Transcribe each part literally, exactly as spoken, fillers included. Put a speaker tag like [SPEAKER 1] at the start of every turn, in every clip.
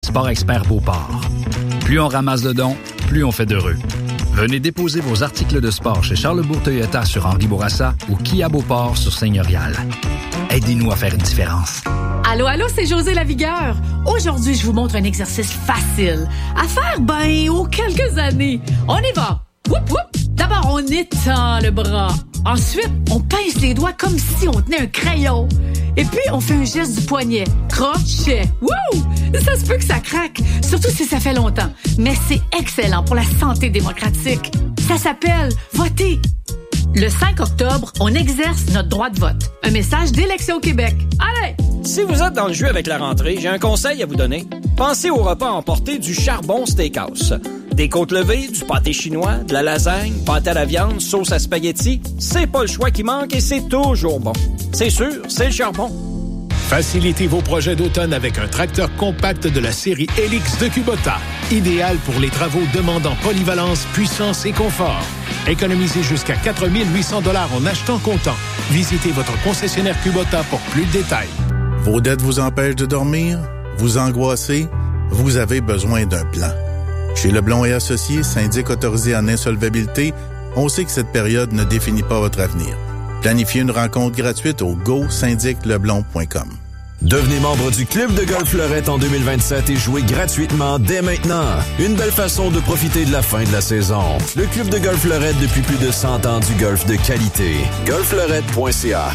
[SPEAKER 1] Sport Expert Beauport. Plus on ramasse de dons, plus on fait d'heureux. Venez déposer vos articles de sport chez Charlesbourg Toyota sur Henri Bourassa ou Kia Beauport sur Seigneurial. Aidez-nous à faire une différence.
[SPEAKER 2] Allô, allô, c'est José Lavigueur. Aujourd'hui, je vous montre un exercice facile à faire, ben, aux quelques années. On y va. Whoop, whoop. D'abord, on étend le bras. Ensuite, on pince les doigts comme si on tenait un crayon. Et puis, on fait un geste du poignet. Crochet. Wouh! Ça se peut que ça craque, surtout si ça fait longtemps. Mais c'est excellent pour la santé démocratique. Ça s'appelle voter. Le cinq octobre, on exerce notre droit de vote. Un message d'Élection Québec. Allez!
[SPEAKER 3] Si vous êtes dans le jeu avec la rentrée, j'ai un conseil à vous donner. Pensez au repas emporté du Charbon Steakhouse. Des côtes levées, du pâté chinois, de la lasagne, pâté à la viande, sauce à spaghetti. C'est pas le choix qui manque et c'est toujours bon. C'est sûr, c'est le Charbon.
[SPEAKER 4] Facilitez vos projets d'automne avec un tracteur compact de la série Helix de Kubota. Idéal pour les travaux demandant polyvalence, puissance et confort. Économisez jusqu'à quatre mille huit cents dollars en achetant comptant. Visitez votre concessionnaire Kubota pour plus de détails.
[SPEAKER 5] Vos dettes vous empêchent de dormir? Vous angoissez? Vous avez besoin d'un plan. Chez Leblond et Associés, syndic autorisé en insolvabilité, on sait que cette période ne définit pas votre avenir. Planifiez une rencontre gratuite au go syndic leblond point com.
[SPEAKER 6] Devenez membre du Club de golf Fleurette en deux mille vingt-sept et jouez gratuitement dès maintenant. Une belle façon de profiter de la fin de la saison. Le Club de golf Fleurette depuis plus de cent ans du golf de qualité. golf fleurette point c a.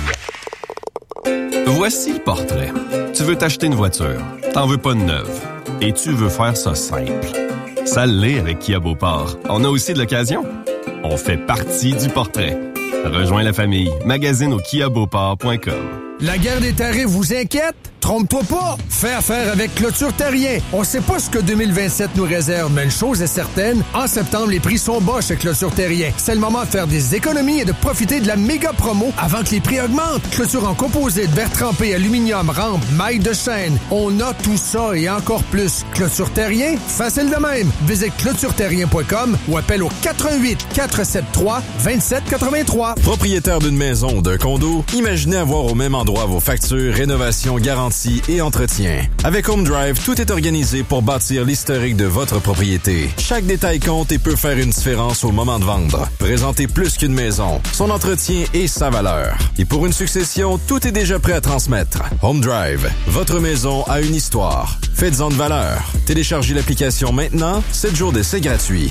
[SPEAKER 7] Voici le portrait. Tu veux t'acheter une voiture, t'en veux pas une neuve, et tu veux faire ça simple. Ça l'est avec Kia Beauport. On a aussi de l'occasion. On fait partie du portrait. Rejoins la famille. Magazine au kia beauport point com.
[SPEAKER 8] La guerre des tarifs vous inquiète? Trompe-toi pas! Fais affaire avec Clôture Terrien. On sait pas ce que deux mille vingt-sept nous réserve, mais une chose est certaine, en septembre, les prix sont bas chez Clôture Terrien. C'est le moment de faire des économies et de profiter de la méga promo avant que les prix augmentent. Clôture en composite, verre trempé, aluminium, rampe, maille de chaîne. On a tout ça et encore plus. Clôture Terrien, facile de même. Visite clôture terrien point com ou appelle au quatre un huit, quatre sept trois, deux sept huit trois.
[SPEAKER 6] Propriétaire d'une maison ou d'un condo, imaginez avoir au même endroit vos factures, rénovations, garanties et entretien. Avec Home Drive, tout est organisé pour bâtir l'historique de votre propriété. Chaque détail compte et peut faire une différence au moment de vendre. Présentez plus qu'une maison, son entretien et sa valeur. Et pour une succession, tout est déjà prêt à transmettre. Home Drive, votre maison a une histoire. Faites-en de valeur. Téléchargez l'application maintenant, sept jours d'essai gratuit.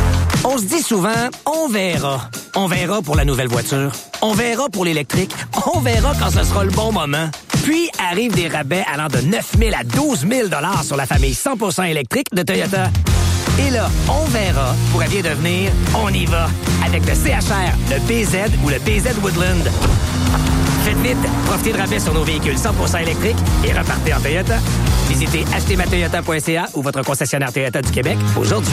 [SPEAKER 9] On se dit souvent, on verra. On verra pour la nouvelle voiture. On verra pour l'électrique. On verra quand ce sera le bon moment. Puis arrivent des rabais allant de neuf mille à douze mille dollars sur la famille cent pour cent électrique de Toyota. Et là, on verra pourrait bien devenir on y va avec le C H R, le B Z ou le B Z Woodland. Faites vite, profitez de rabais sur nos véhicules cent pour cent électriques et repartez en Toyota. Visitez acheter ma toyota point c a ou votre concessionnaire Toyota du Québec aujourd'hui.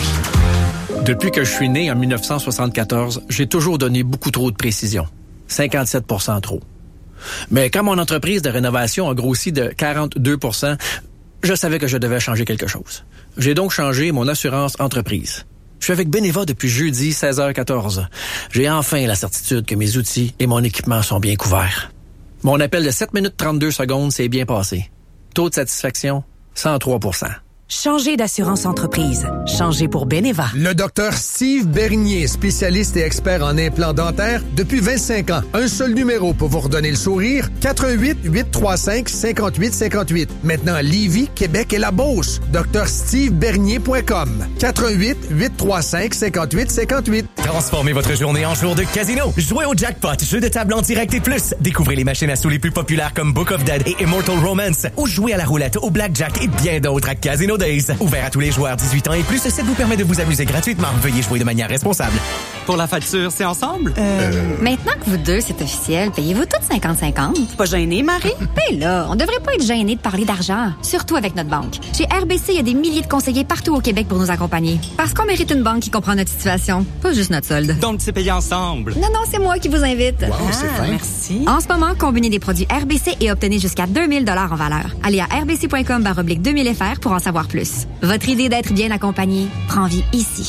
[SPEAKER 10] Depuis que je suis né en dix-neuf cent soixante-quatorze, j'ai toujours donné beaucoup trop de précision. cinquante-sept pour cent trop. Mais quand mon entreprise de rénovation a grossi de quarante-deux pour cent, je savais que je devais changer quelque chose. J'ai donc changé mon assurance entreprise. Je suis avec Beneva depuis jeudi seize heures quatorze. J'ai enfin la certitude que mes outils et mon équipement sont bien couverts. Mon appel de sept minutes trente-deux secondes s'est bien passé. Taux de satisfaction, cent trois pour cent.
[SPEAKER 11] Changez d'assurance entreprise. Changez pour Beneva.
[SPEAKER 8] Le docteur Steve Bernier, spécialiste et expert en implants dentaires depuis vingt-cinq ans. Un seul numéro pour vous redonner le sourire, quatre un huit, huit trois cinq, cinq huit cinq huit. Maintenant à Lévis, Québec et la Beauce. docteur steve bernier point com. quatre un huit, huit trois cinq, cinq huit cinq huit.
[SPEAKER 12] Transformez votre journée en jour de casino. Jouez au jackpot, jeu de table en direct et plus. Découvrez les machines à sous les plus populaires comme Book of Dead et Immortal Romance. Ou jouez à la roulette, au blackjack et bien d'autres à Casino Days. Ouvert à tous les joueurs dix-huit ans et plus, ça vous permet de vous amuser gratuitement. Veuillez jouer de manière responsable.
[SPEAKER 13] Pour la facture, c'est ensemble?
[SPEAKER 14] Euh, euh... Maintenant que vous deux, c'est officiel, payez-vous toutes cinquante cinquante?
[SPEAKER 13] Pas gêné, Marie?
[SPEAKER 14] Ben là, on devrait pas être gêné de parler d'argent, surtout avec notre banque. Chez R B C, il y a des milliers de conseillers partout au Québec pour nous accompagner. Parce qu'on mérite une banque qui comprend notre situation, pas juste notre solde.
[SPEAKER 13] Donc, c'est payé ensemble?
[SPEAKER 14] Non, non, c'est moi qui vous invite.
[SPEAKER 13] Wow,
[SPEAKER 14] ah,
[SPEAKER 13] c'est fin.
[SPEAKER 14] Merci. En ce moment, combinez des produits R B C et obtenez jusqu'à deux mille dollars en valeur. Allez à r b c point com barre oblique deux mille F R pour en savoir plus. Votre idée d'être bien accompagné prend vie ici.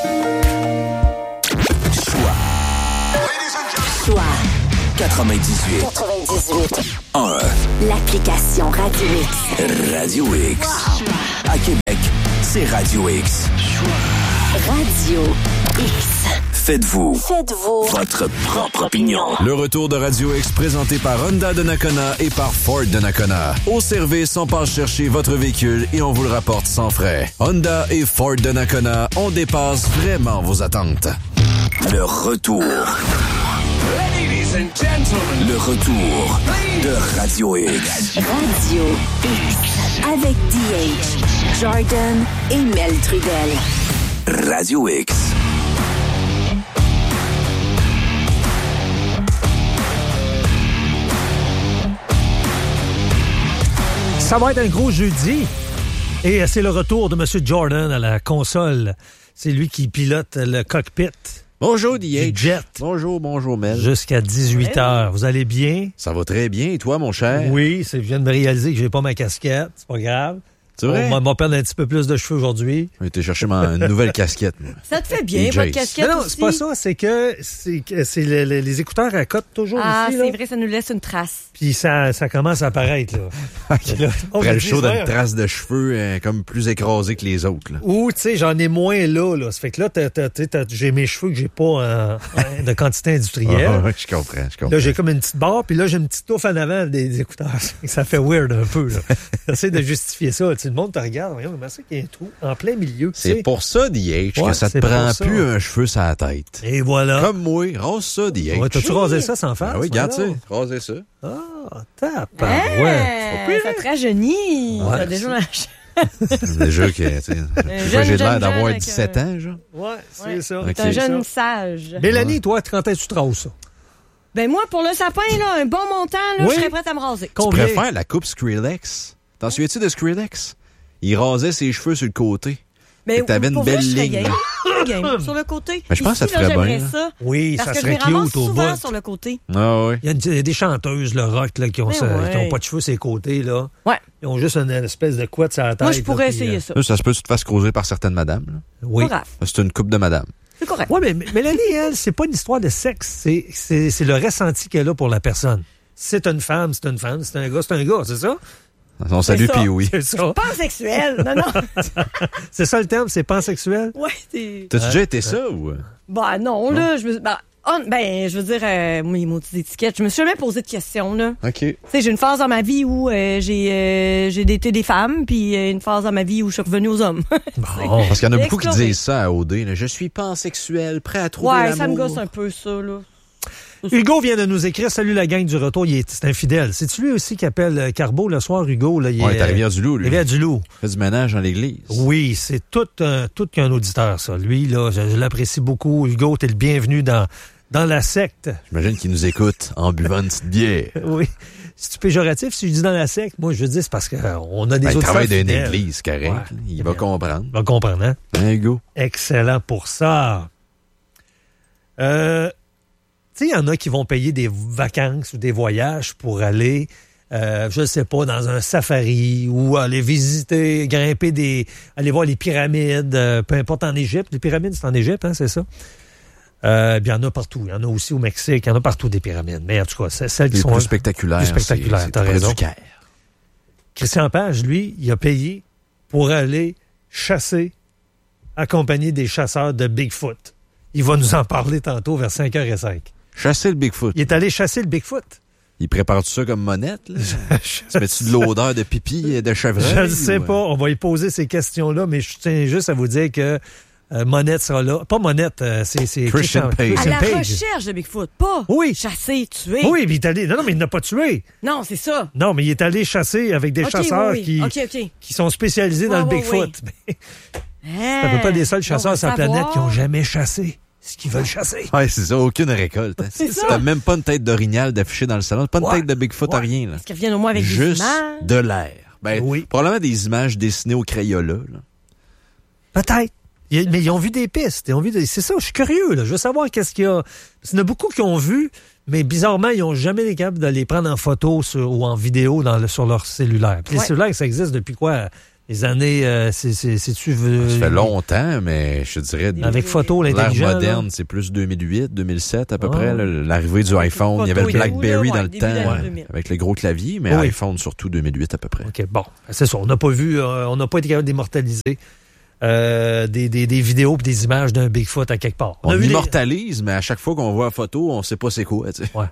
[SPEAKER 15] Choix quatre-vingt-dix-huit. quatre-vingt-dix-huit. un. L'application Radio X. Radio X. À Québec. c'est Radio X.
[SPEAKER 16] Radio X.
[SPEAKER 15] Faites-vous.
[SPEAKER 16] Faites-vous.
[SPEAKER 15] Votre propre opinion.
[SPEAKER 6] Le retour de Radio X présenté par Honda de Nakona et par Ford de Nakona. Au service, on passe chercher votre véhicule et on vous le rapporte sans frais. Honda et Ford de Nakona, on dépasse vraiment vos attentes.
[SPEAKER 15] Le retour. Ladies and gentlemen. Le retour de Radio X.
[SPEAKER 16] Radio X. Avec D H, Jordan et Mel Trudel.
[SPEAKER 15] Radio X.
[SPEAKER 17] Ça va être un gros jeudi. Et c'est le retour de M. Jordan à la console. C'est lui qui pilote le cockpit.
[SPEAKER 18] Bonjour, D H.
[SPEAKER 17] Du jet.
[SPEAKER 18] Bonjour, bonjour, Mel.
[SPEAKER 17] Jusqu'à dix-huit heures. Vous allez bien?
[SPEAKER 18] Ça va très bien. Et toi, mon cher?
[SPEAKER 17] Oui, c'est, je viens de me réaliser que j'ai pas ma casquette. C'est pas grave.
[SPEAKER 18] C'est vrai?
[SPEAKER 17] On va perdre un petit peu plus de cheveux aujourd'hui.
[SPEAKER 18] J'ai été chercher ma nouvelle casquette. Moi.
[SPEAKER 19] Ça te fait bien,
[SPEAKER 18] D J.
[SPEAKER 19] votre casquette
[SPEAKER 17] Non, non,
[SPEAKER 19] aussi.
[SPEAKER 17] c'est pas ça. C'est que c'est, que c'est le- le- les écouteurs à cote toujours
[SPEAKER 19] Ah,
[SPEAKER 17] ici.
[SPEAKER 19] c'est
[SPEAKER 17] Là.
[SPEAKER 19] vrai, ça nous laisse une trace.
[SPEAKER 17] Puis ça, ça commence à apparaître. Là. Là, on
[SPEAKER 18] Après
[SPEAKER 17] me
[SPEAKER 18] le
[SPEAKER 17] dit,
[SPEAKER 18] show
[SPEAKER 17] ouais.
[SPEAKER 18] d'une trace de cheveux euh, comme plus écrasée que les autres. Là.
[SPEAKER 17] Ou, tu sais, j'en ai moins là, là. Ça fait que là, t'as, t'as, t'as, t'as, j'ai mes cheveux que j'ai pas euh, de quantité industrielle.
[SPEAKER 18] Ah, ouais, je comprends, je comprends.
[SPEAKER 17] Là, j'ai comme une petite barre, puis là, j'ai une petite touffe en avant des, des écouteurs. Ça fait weird un peu, là. J'essaie de justifier ça. Tu sais, le monde te regarde. Voyons, comment c'est qu'il y a un trou en plein milieu.
[SPEAKER 18] C'est
[SPEAKER 17] tu sais.
[SPEAKER 18] pour ça, D H,
[SPEAKER 17] Ouais,
[SPEAKER 18] que ça te
[SPEAKER 17] c'est
[SPEAKER 18] prend
[SPEAKER 17] pour ça.
[SPEAKER 18] plus un cheveu sur la tête.
[SPEAKER 17] Et voilà.
[SPEAKER 18] Comme moi, rase ça, D H.
[SPEAKER 17] Ouais, t'as-tu rasé ça sans faire?
[SPEAKER 18] Ah oui, regarde ça,
[SPEAKER 17] Voilà.
[SPEAKER 18] rasez ça.
[SPEAKER 17] Ah, tape.
[SPEAKER 19] Hey,
[SPEAKER 17] Ouais.
[SPEAKER 19] ça te rajeunit.
[SPEAKER 17] Ouais.
[SPEAKER 19] T'as déjà
[SPEAKER 18] Déjà que, tu sais,
[SPEAKER 19] jeune,
[SPEAKER 18] moi, j'ai
[SPEAKER 19] jeune,
[SPEAKER 18] l'air d'avoir
[SPEAKER 19] jeune
[SPEAKER 18] dix-sept
[SPEAKER 19] avec,
[SPEAKER 18] ans, genre.
[SPEAKER 17] Ouais, c'est
[SPEAKER 19] Ouais.
[SPEAKER 17] ça.
[SPEAKER 19] T'es
[SPEAKER 18] Ok.
[SPEAKER 19] un jeune
[SPEAKER 17] Ça.
[SPEAKER 19] sage.
[SPEAKER 17] Mélanie, toi, quand est-ce que tu te rases ça?
[SPEAKER 19] Ben moi, pour le sapin, là, un bon montant, là,
[SPEAKER 17] Oui.
[SPEAKER 19] je serais prête à me raser.
[SPEAKER 18] Tu
[SPEAKER 17] Combien?
[SPEAKER 18] préfères la coupe Skrillex? T'en souviens-tu de Skrillex? Il rasait ses cheveux sur le côté.
[SPEAKER 19] Mais
[SPEAKER 18] Fait que t'avais une
[SPEAKER 19] pour vrai,
[SPEAKER 18] belle
[SPEAKER 19] je serais
[SPEAKER 18] ligne,
[SPEAKER 19] game.
[SPEAKER 18] là.
[SPEAKER 19] Je serais game. Sur le côté.
[SPEAKER 18] Mais je pense
[SPEAKER 19] Ici,
[SPEAKER 18] que ça te
[SPEAKER 19] là,
[SPEAKER 18] ferait bien,
[SPEAKER 19] j'aimerais
[SPEAKER 18] là.
[SPEAKER 19] ça.
[SPEAKER 17] Oui,
[SPEAKER 19] Parce
[SPEAKER 17] ça
[SPEAKER 19] que
[SPEAKER 17] serait
[SPEAKER 19] je me ramasse
[SPEAKER 17] cute au
[SPEAKER 19] souvent
[SPEAKER 17] bout.
[SPEAKER 19] sur le côté.
[SPEAKER 18] Ah oui.
[SPEAKER 17] Il y, a une- il y a des chanteuses, le rock, là, qui ont,
[SPEAKER 19] Mais
[SPEAKER 17] ça-
[SPEAKER 19] ouais.
[SPEAKER 17] qui ont pas de cheveux sur les côtés, là.
[SPEAKER 19] Ouais.
[SPEAKER 17] Ils ont juste une, une espèce de couette sur la tête.
[SPEAKER 19] Moi, je pourrais
[SPEAKER 17] là, puis,
[SPEAKER 19] essayer
[SPEAKER 17] euh,
[SPEAKER 19] ça.
[SPEAKER 18] Là, ça se peut que tu te fasses creuser par certaines madames. là.
[SPEAKER 17] Oui.
[SPEAKER 19] Pas grave.
[SPEAKER 18] C'est une coupe de madame.
[SPEAKER 19] C'est correct.
[SPEAKER 17] Oui, mais mais Mélanie, elle, c'est pas une histoire de sexe. C'est, c'est, c'est le ressenti qu'elle a pour la personne. Si c'est une femme, c'est une femme. Si c'est un gars, c'est un gars, c'est ça?
[SPEAKER 18] On salue
[SPEAKER 19] ça.
[SPEAKER 18] puis oui.
[SPEAKER 17] C'est ça.
[SPEAKER 19] Pansexuel. Non, non.
[SPEAKER 17] C'est ça le terme, c'est pansexuel?
[SPEAKER 19] Ouais, c'est...
[SPEAKER 18] T'as-tu déjà été ça ou?
[SPEAKER 19] Bah non, là, je me... Bah, oh, ben, je veux dire, euh, moi, les maudites étiquettes, je me suis jamais posé de questions, là.
[SPEAKER 18] OK.
[SPEAKER 19] Tu sais, j'ai une phase dans ma vie où euh, j'ai euh, j'ai daté des femmes, puis euh, une phase dans ma vie où je suis revenue aux hommes.
[SPEAKER 17] Bon.
[SPEAKER 18] Parce qu'il y en a beaucoup qui
[SPEAKER 19] Explorer.
[SPEAKER 18] disent ça à O D. là. Je suis pansexuel, prêt à trouver
[SPEAKER 19] Ouais,
[SPEAKER 18] l'amour.
[SPEAKER 19] ça me gosse un peu, ça, là.
[SPEAKER 17] Hugo vient de nous écrire. Salut la gang du retour. Il est, c'est un fidèle. C'est-tu lui aussi qui appelle euh, Carbo le soir, Hugo? Là, il
[SPEAKER 18] Ouais,
[SPEAKER 17] est
[SPEAKER 18] t'es à Rivière-du-Loup, lui.
[SPEAKER 17] Rivière-du-Loup.
[SPEAKER 18] Il fait du ménage dans l'église.
[SPEAKER 17] Oui, c'est tout, un, tout qu'un auditeur, ça. Lui, là, je, je l'apprécie beaucoup. Hugo, t'es le bienvenu dans, dans la secte.
[SPEAKER 18] J'imagine qu'il nous écoute en buvant une petite bière.
[SPEAKER 17] Oui. C'est-tu péjoratif si je dis dans la secte? Moi, je veux dire, c'est parce qu'on a des
[SPEAKER 18] Ben, il
[SPEAKER 17] auditeurs
[SPEAKER 18] travaille dans une
[SPEAKER 17] fidèles.
[SPEAKER 18] église, correct.
[SPEAKER 17] Ouais.
[SPEAKER 18] là. Il va comprendre.
[SPEAKER 17] Il va comprendre, hein?
[SPEAKER 18] Hein, Hugo?
[SPEAKER 17] Excellent pour ça. Euh, tu sais, il y en a qui vont payer des vacances ou des voyages pour aller, euh, je ne sais pas, dans un safari ou aller visiter, grimper des... aller voir les pyramides, euh, peu importe en Égypte. Les pyramides, c'est en Égypte, hein, c'est ça? Euh, il y en a partout. Il y en a aussi au Mexique. Il y en a partout des pyramides. Mais en tout cas, c'est celles qui
[SPEAKER 18] Les
[SPEAKER 17] sont
[SPEAKER 18] plus spectaculaires.
[SPEAKER 17] plus spectaculaires,
[SPEAKER 18] c'est- c'est
[SPEAKER 17] t'as
[SPEAKER 18] près
[SPEAKER 17] raison.
[SPEAKER 18] du Caire.
[SPEAKER 17] Christian Page, lui, il a payé pour aller chasser, accompagné des chasseurs de Bigfoot. Il va nous en parler tantôt vers cinq heures zéro cinq.
[SPEAKER 18] Chasser le Bigfoot.
[SPEAKER 17] Il est allé chasser le Bigfoot.
[SPEAKER 18] Il prépare-tu ça comme monette, là? Tu mets-tu de l'odeur de pipi et de chevreuil?
[SPEAKER 17] Je ne sais
[SPEAKER 18] ou-
[SPEAKER 17] pas. On va y poser ces questions-là, mais je tiens juste à vous dire que euh, Monette sera là. Pas Monette, euh, c'est, c'est
[SPEAKER 18] Christian Page.
[SPEAKER 19] À
[SPEAKER 17] Christian
[SPEAKER 19] la
[SPEAKER 17] Page.
[SPEAKER 19] recherche de Bigfoot, pas
[SPEAKER 17] Oui.
[SPEAKER 19] chasser, tuer.
[SPEAKER 17] Oui, puis il est allé. Non, non, mais il n'a pas tué.
[SPEAKER 19] Non, c'est ça.
[SPEAKER 17] Non, mais il est allé chasser avec des
[SPEAKER 19] Ok,
[SPEAKER 17] chasseurs
[SPEAKER 19] oui, oui.
[SPEAKER 17] Qui,
[SPEAKER 19] OK, OK.
[SPEAKER 17] qui sont spécialisés dans
[SPEAKER 19] Ouais,
[SPEAKER 17] le
[SPEAKER 19] ouais,
[SPEAKER 17] Bigfoot. Mais c'est à peu près des seuls chasseurs sur la planète qui n'ont jamais chassé ce qu'ils veulent chasser.
[SPEAKER 18] Ouais, c'est ça, aucune récolte. hein.
[SPEAKER 19] C'est ça.
[SPEAKER 18] T'as même pas une tête d'orignal d'affichée dans le salon, pas une
[SPEAKER 17] Ouais.
[SPEAKER 18] tête de Bigfoot,
[SPEAKER 17] Ouais.
[SPEAKER 18] rien. Là.
[SPEAKER 19] Est-ce qu'ils reviennent au moins avec des
[SPEAKER 18] Juste
[SPEAKER 19] images?
[SPEAKER 18] de l'air. Ben,
[SPEAKER 17] Oui.
[SPEAKER 18] probablement des images dessinées au Crayola. Là.
[SPEAKER 17] Peut-être. Il y a- Mais ils ont vu des pistes. Ils ont vu des... C'est ça, je suis curieux. Là. Je veux savoir qu'est-ce qu'il y a. Parce qu'il y en a beaucoup qui ont vu, mais bizarrement, ils n'ont jamais été capables de les prendre en photo sur- ou en vidéo dans le- sur leur cellulaire. Puis
[SPEAKER 19] Ouais.
[SPEAKER 17] les cellulaires, ça existe depuis quoi? Les années... Euh, c'est, c'est, c'est-tu, euh,
[SPEAKER 18] Ça fait longtemps, mais je te dirais...
[SPEAKER 17] Avec photo,
[SPEAKER 18] L'ère
[SPEAKER 17] l'intelligent.
[SPEAKER 18] moderne,
[SPEAKER 17] là.
[SPEAKER 18] c'est plus deux mille huit, deux mille sept à peu
[SPEAKER 17] Ah.
[SPEAKER 18] près, là, l'arrivée du iPhone. Il y avait le
[SPEAKER 19] Photo et
[SPEAKER 18] BlackBerry
[SPEAKER 19] tout, là,
[SPEAKER 18] dans
[SPEAKER 19] ouais,
[SPEAKER 18] le
[SPEAKER 19] début
[SPEAKER 18] temps,
[SPEAKER 19] d'année
[SPEAKER 18] ouais,
[SPEAKER 19] deux mille.
[SPEAKER 18] avec le gros clavier, mais
[SPEAKER 17] Oui.
[SPEAKER 18] iPhone surtout deux mille huit à peu près.
[SPEAKER 17] OK, bon. C'est ça. On n'a pas vu... euh, on n'a pas été capable d'immortaliser euh, des, des, des vidéos et des images d'un Bigfoot à quelque part.
[SPEAKER 18] On,
[SPEAKER 17] on
[SPEAKER 18] immortalise, des... mais à chaque fois qu'on voit la photo, on sait pas c'est quoi. T'sais.
[SPEAKER 17] Ouais.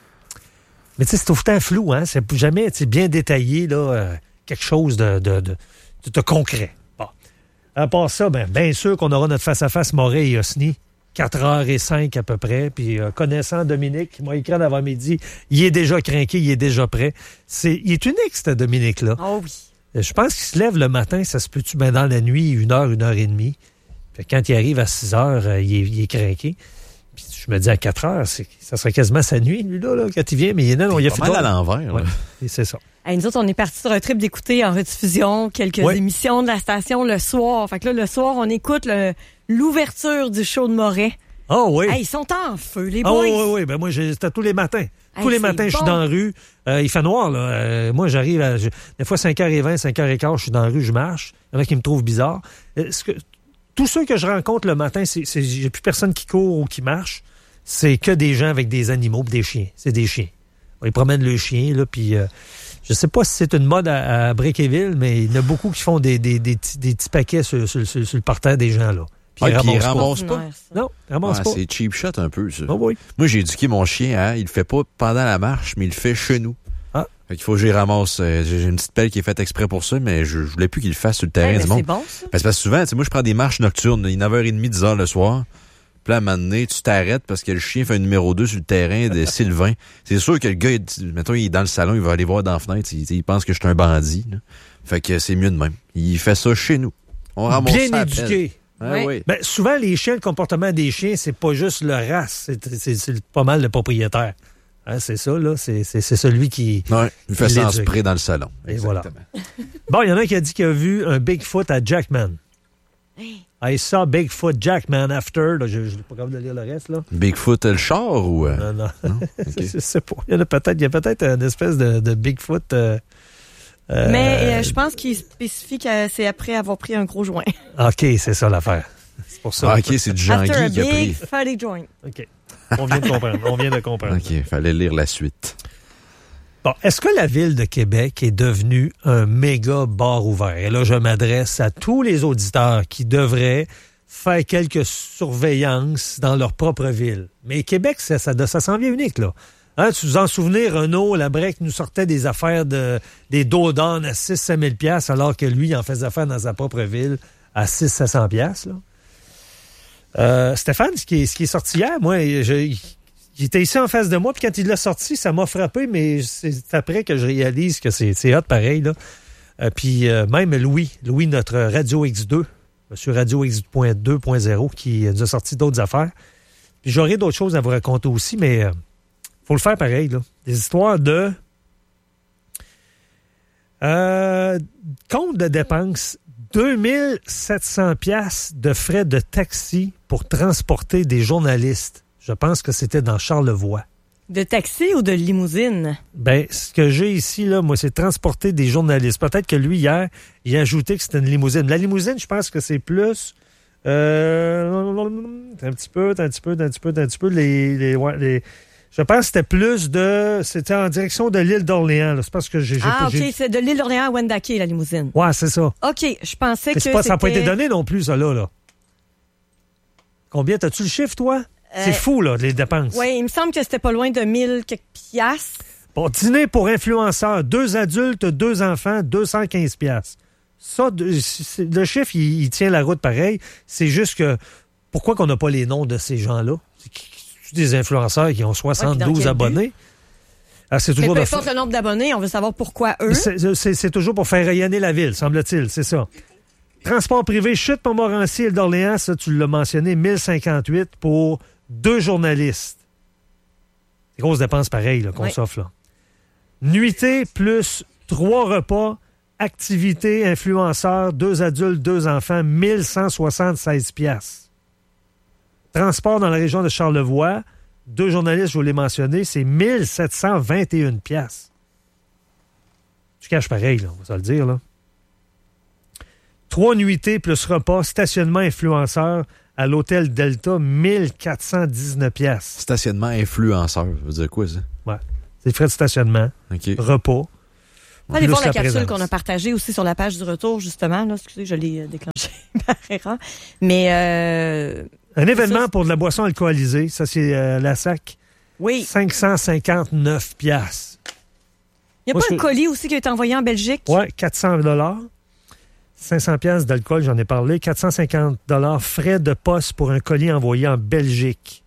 [SPEAKER 17] Mais tu sais, c'est tout le temps flou, hein? C'est jamais bien détaillé, là, euh, quelque chose de, de, de, de, de concret. Bon. À part ça, bien ben sûr qu'on aura notre face-à-face Moret et Osni. quatre heures cinq à peu près. Puis euh, connaissant Dominique, il m'a écrit en avant-midi, il est déjà craqué, il est déjà prêt. C'est, il est unique, ce Dominique-là.
[SPEAKER 19] Oh oui.
[SPEAKER 17] Je pense qu'il se lève le matin, ça se peut-tu bien dans la nuit, une heure, une heure et demie. Puis quand il arrive à six heures, euh, il, est, il est craqué. Puis je me dis à quatre heures, c'est, ça serait quasiment sa nuit, lui, là, là quand il vient. Mais il est là, on y a fait
[SPEAKER 18] mal à l'envers.
[SPEAKER 17] Ouais, et c'est ça.
[SPEAKER 19] Hey, nous autres, on est partis sur un trip d'écouter en rediffusion quelques
[SPEAKER 17] ouais.
[SPEAKER 19] émissions de la station le soir. Fait que là, le soir, on écoute le, l'ouverture du show de Moret.
[SPEAKER 17] Oh oui.
[SPEAKER 19] Hey, ils sont en feu, les
[SPEAKER 17] boys.
[SPEAKER 19] Oh
[SPEAKER 17] oui, oui, oui. Ben moi, j'ai, c'était tous les matins.
[SPEAKER 19] Hey,
[SPEAKER 17] tous les matins,
[SPEAKER 19] bon.
[SPEAKER 17] je suis dans la rue. Euh, il fait noir, là. Euh, moi, j'arrive à... Je, des fois, cinq heures vingt, cinq heures quinze, je suis dans la rue, je marche. Il y en a qui me trouvent bizarre. Euh, ce que, tous ceux que je rencontre le matin, c'est, c'est, j'ai plus personne qui court ou qui marche. C'est que des gens avec des animaux et des chiens. C'est des chiens. Ils promènent le chien, là, puis... Euh, je sais pas si c'est une mode à, à Brickeville, mais il y en a beaucoup qui font des, des, des, des, des petits paquets sur, sur, sur, sur le parterre des gens, là.
[SPEAKER 18] Puis ah, ils ramassent pas.
[SPEAKER 17] pas. Non, ils ramassent
[SPEAKER 18] ah,
[SPEAKER 17] pas.
[SPEAKER 18] C'est cheap shot un peu, ça.
[SPEAKER 17] Oh, oui.
[SPEAKER 18] Moi, j'ai éduqué mon chien, hein, il le fait pas pendant la marche, mais il le fait chez nous.
[SPEAKER 17] Ah.
[SPEAKER 18] Fait qu'il faut que j'y ramasse. Euh, j'ai une petite pelle qui est faite exprès pour ça, mais je, je voulais plus qu'il le fasse sur le terrain
[SPEAKER 19] hey,
[SPEAKER 18] du monde.
[SPEAKER 19] C'est bon, ça?
[SPEAKER 18] Parce que souvent, tu sais, moi, je prends des marches nocturnes, il est neuf heures trente, dix heures le soir. Puis là, à un moment donné, tu t'arrêtes parce que le chien fait un numéro deux sur le terrain de Sylvain. C'est sûr que le gars, il, mettons, il est dans le salon, il va aller voir dans la fenêtre, il, il pense que je suis un bandit. Là. Fait que c'est mieux de même. Il fait ça chez nous. On ramasse
[SPEAKER 17] bien
[SPEAKER 18] ça
[SPEAKER 17] éduqué.
[SPEAKER 18] Ah,
[SPEAKER 19] oui.
[SPEAKER 18] oui.
[SPEAKER 17] Ben, souvent, les chiens, le comportement des chiens, c'est pas juste le race, c'est, c'est, c'est pas mal le propriétaire. Hein, c'est ça, là. C'est, c'est, c'est celui qui...
[SPEAKER 18] Ouais, il fait ça en spray dans le salon.
[SPEAKER 17] Et
[SPEAKER 18] exactement.
[SPEAKER 17] Voilà. Bon, il y en a un qui a dit qu'il a vu un Bigfoot à Jackman.
[SPEAKER 19] Hey.
[SPEAKER 17] I saw Bigfoot Jackman after. Là, je n'ai pas capable de lire le reste. Là.
[SPEAKER 18] Bigfoot le char ou... Euh...
[SPEAKER 17] Non, non.
[SPEAKER 18] non? Okay.
[SPEAKER 17] je sais pas. Il y en a peut-être, il y a peut-être une espèce de, de Bigfoot... Euh, euh,
[SPEAKER 19] Mais euh, je pense qu'il spécifie que c'est après avoir pris un gros joint.
[SPEAKER 17] OK, c'est ça l'affaire. C'est pour ça.
[SPEAKER 18] Ah, OK, c'est du Jean-Guy qui a
[SPEAKER 19] big
[SPEAKER 18] pris.
[SPEAKER 19] fatty joint.
[SPEAKER 17] OK. On vient de comprendre. On vient de comprendre.
[SPEAKER 18] OK, il fallait lire la suite.
[SPEAKER 17] Bon, est-ce que la Ville de Québec est devenue un méga bar ouvert? Et là, je m'adresse à tous les auditeurs qui devraient faire quelques surveillances dans leur propre ville. Mais Québec, ça, ça, ça s'en vient unique, là. Hein, tu vous en souvenez, Renaud Labrec nous sortait des affaires de des Dodon à six à sept mille piastres, alors que lui, il en faisait affaire dans sa propre ville à six à sept cents piastres, là. Euh, Stéphane, ce qui, est, ce qui est sorti hier, moi, je, il était ici en face de moi, puis quand il l'a sorti, ça m'a frappé, mais c'est après que je réalise que c'est, c'est hot pareil, là. Euh, puis euh, même Louis, Louis, notre Radio X deux, monsieur Radio X deux point zéro, qui nous a sorti d'autres affaires. Puis j'aurai d'autres choses à vous raconter aussi, mais euh, faut le faire pareil, là. Des histoires de euh, compte de dépenses. deux mille sept cents piastres de frais de taxi pour transporter des journalistes. Je pense que c'était dans Charlevoix.
[SPEAKER 19] De taxi ou de limousine?
[SPEAKER 17] Ben, ce que j'ai ici, là, moi, c'est transporter des journalistes. Peut-être que lui, hier, il a ajouté que c'était une limousine. La limousine, je pense que c'est plus... Euh, un petit peu, un petit peu, un petit peu, un petit peu, les... les, ouais, les je pense que c'était plus de... C'était en direction de l'île d'Orléans. Là. C'est parce que j'ai...
[SPEAKER 19] Ah,
[SPEAKER 17] j'ai,
[SPEAKER 19] OK,
[SPEAKER 17] j'ai...
[SPEAKER 19] c'est de l'île d'Orléans à Wendake, la limousine.
[SPEAKER 17] Ouais, c'est ça.
[SPEAKER 19] OK, je pensais
[SPEAKER 17] Mais
[SPEAKER 19] que
[SPEAKER 17] c'est pas,
[SPEAKER 19] c'était...
[SPEAKER 17] ça n'a pas été donné non plus, ça, là. là. Combien? T'as-tu le chiffre, toi? Euh... C'est fou, là, les dépenses.
[SPEAKER 19] Oui, il me semble que c'était pas loin de mille quelques piastres.
[SPEAKER 17] Bon, dîner pour influenceurs, deux adultes, deux enfants, deux cent quinze piastres. Ça, le chiffre, il, il tient la route pareil. C'est juste que, pourquoi qu'on n'a pas les noms de ces gens-là? C'est des influenceurs qui ont soixante-douze
[SPEAKER 19] ouais,
[SPEAKER 17] abonnés. Ah, c'est toujours
[SPEAKER 19] Mais peu
[SPEAKER 17] de...
[SPEAKER 19] importe le nombre d'abonnés, on veut savoir pourquoi eux.
[SPEAKER 17] C'est, c'est, c'est toujours pour faire rayonner la ville, semble-t-il, c'est ça. Transport privé, Chute Montmorency, Île d'Orléans, ça, tu l'as mentionné, mille cinquante-huit pour deux journalistes. C'est grosse dépense pareille là, qu'on
[SPEAKER 19] ouais.
[SPEAKER 17] s'offre là. Nuitée plus trois repas, activité, influenceurs, deux adultes, deux enfants, mille cent soixante-seize piastres. Transport dans la région de Charlevoix, deux journalistes, je vous l'ai mentionné, c'est mille sept cent vingt et un piastres. Tu caches pareil, là, on va se le dire, là. Trois nuitées plus repas, stationnement influenceur à l'hôtel Delta, mille quatre cent dix-neuf piastres.
[SPEAKER 18] Stationnement influenceur, ça veut dire quoi, ça?
[SPEAKER 17] Ouais. C'est frais de stationnement,
[SPEAKER 18] okay.
[SPEAKER 17] repas.
[SPEAKER 19] Allez voir la,
[SPEAKER 17] la
[SPEAKER 19] capsule
[SPEAKER 17] présence.
[SPEAKER 19] qu'on a partagée aussi sur la page du retour, justement. Là, excusez, je l'ai euh, déclenché. paraît rare. Mais... Euh,
[SPEAKER 17] un événement
[SPEAKER 19] ça,
[SPEAKER 17] pour de la boisson alcoolisée, ça, c'est euh, la S A C.
[SPEAKER 19] Oui.
[SPEAKER 17] cinq cent cinquante-neuf piastres.
[SPEAKER 19] Il n'y a
[SPEAKER 17] Moi,
[SPEAKER 19] pas
[SPEAKER 17] je...
[SPEAKER 19] un colis aussi qui a été envoyé en Belgique?
[SPEAKER 17] Oui, quatre cents dollars. cinq cents piastres d'alcool, j'en ai parlé. quatre cent cinquante dollars frais de poste pour un colis envoyé en Belgique.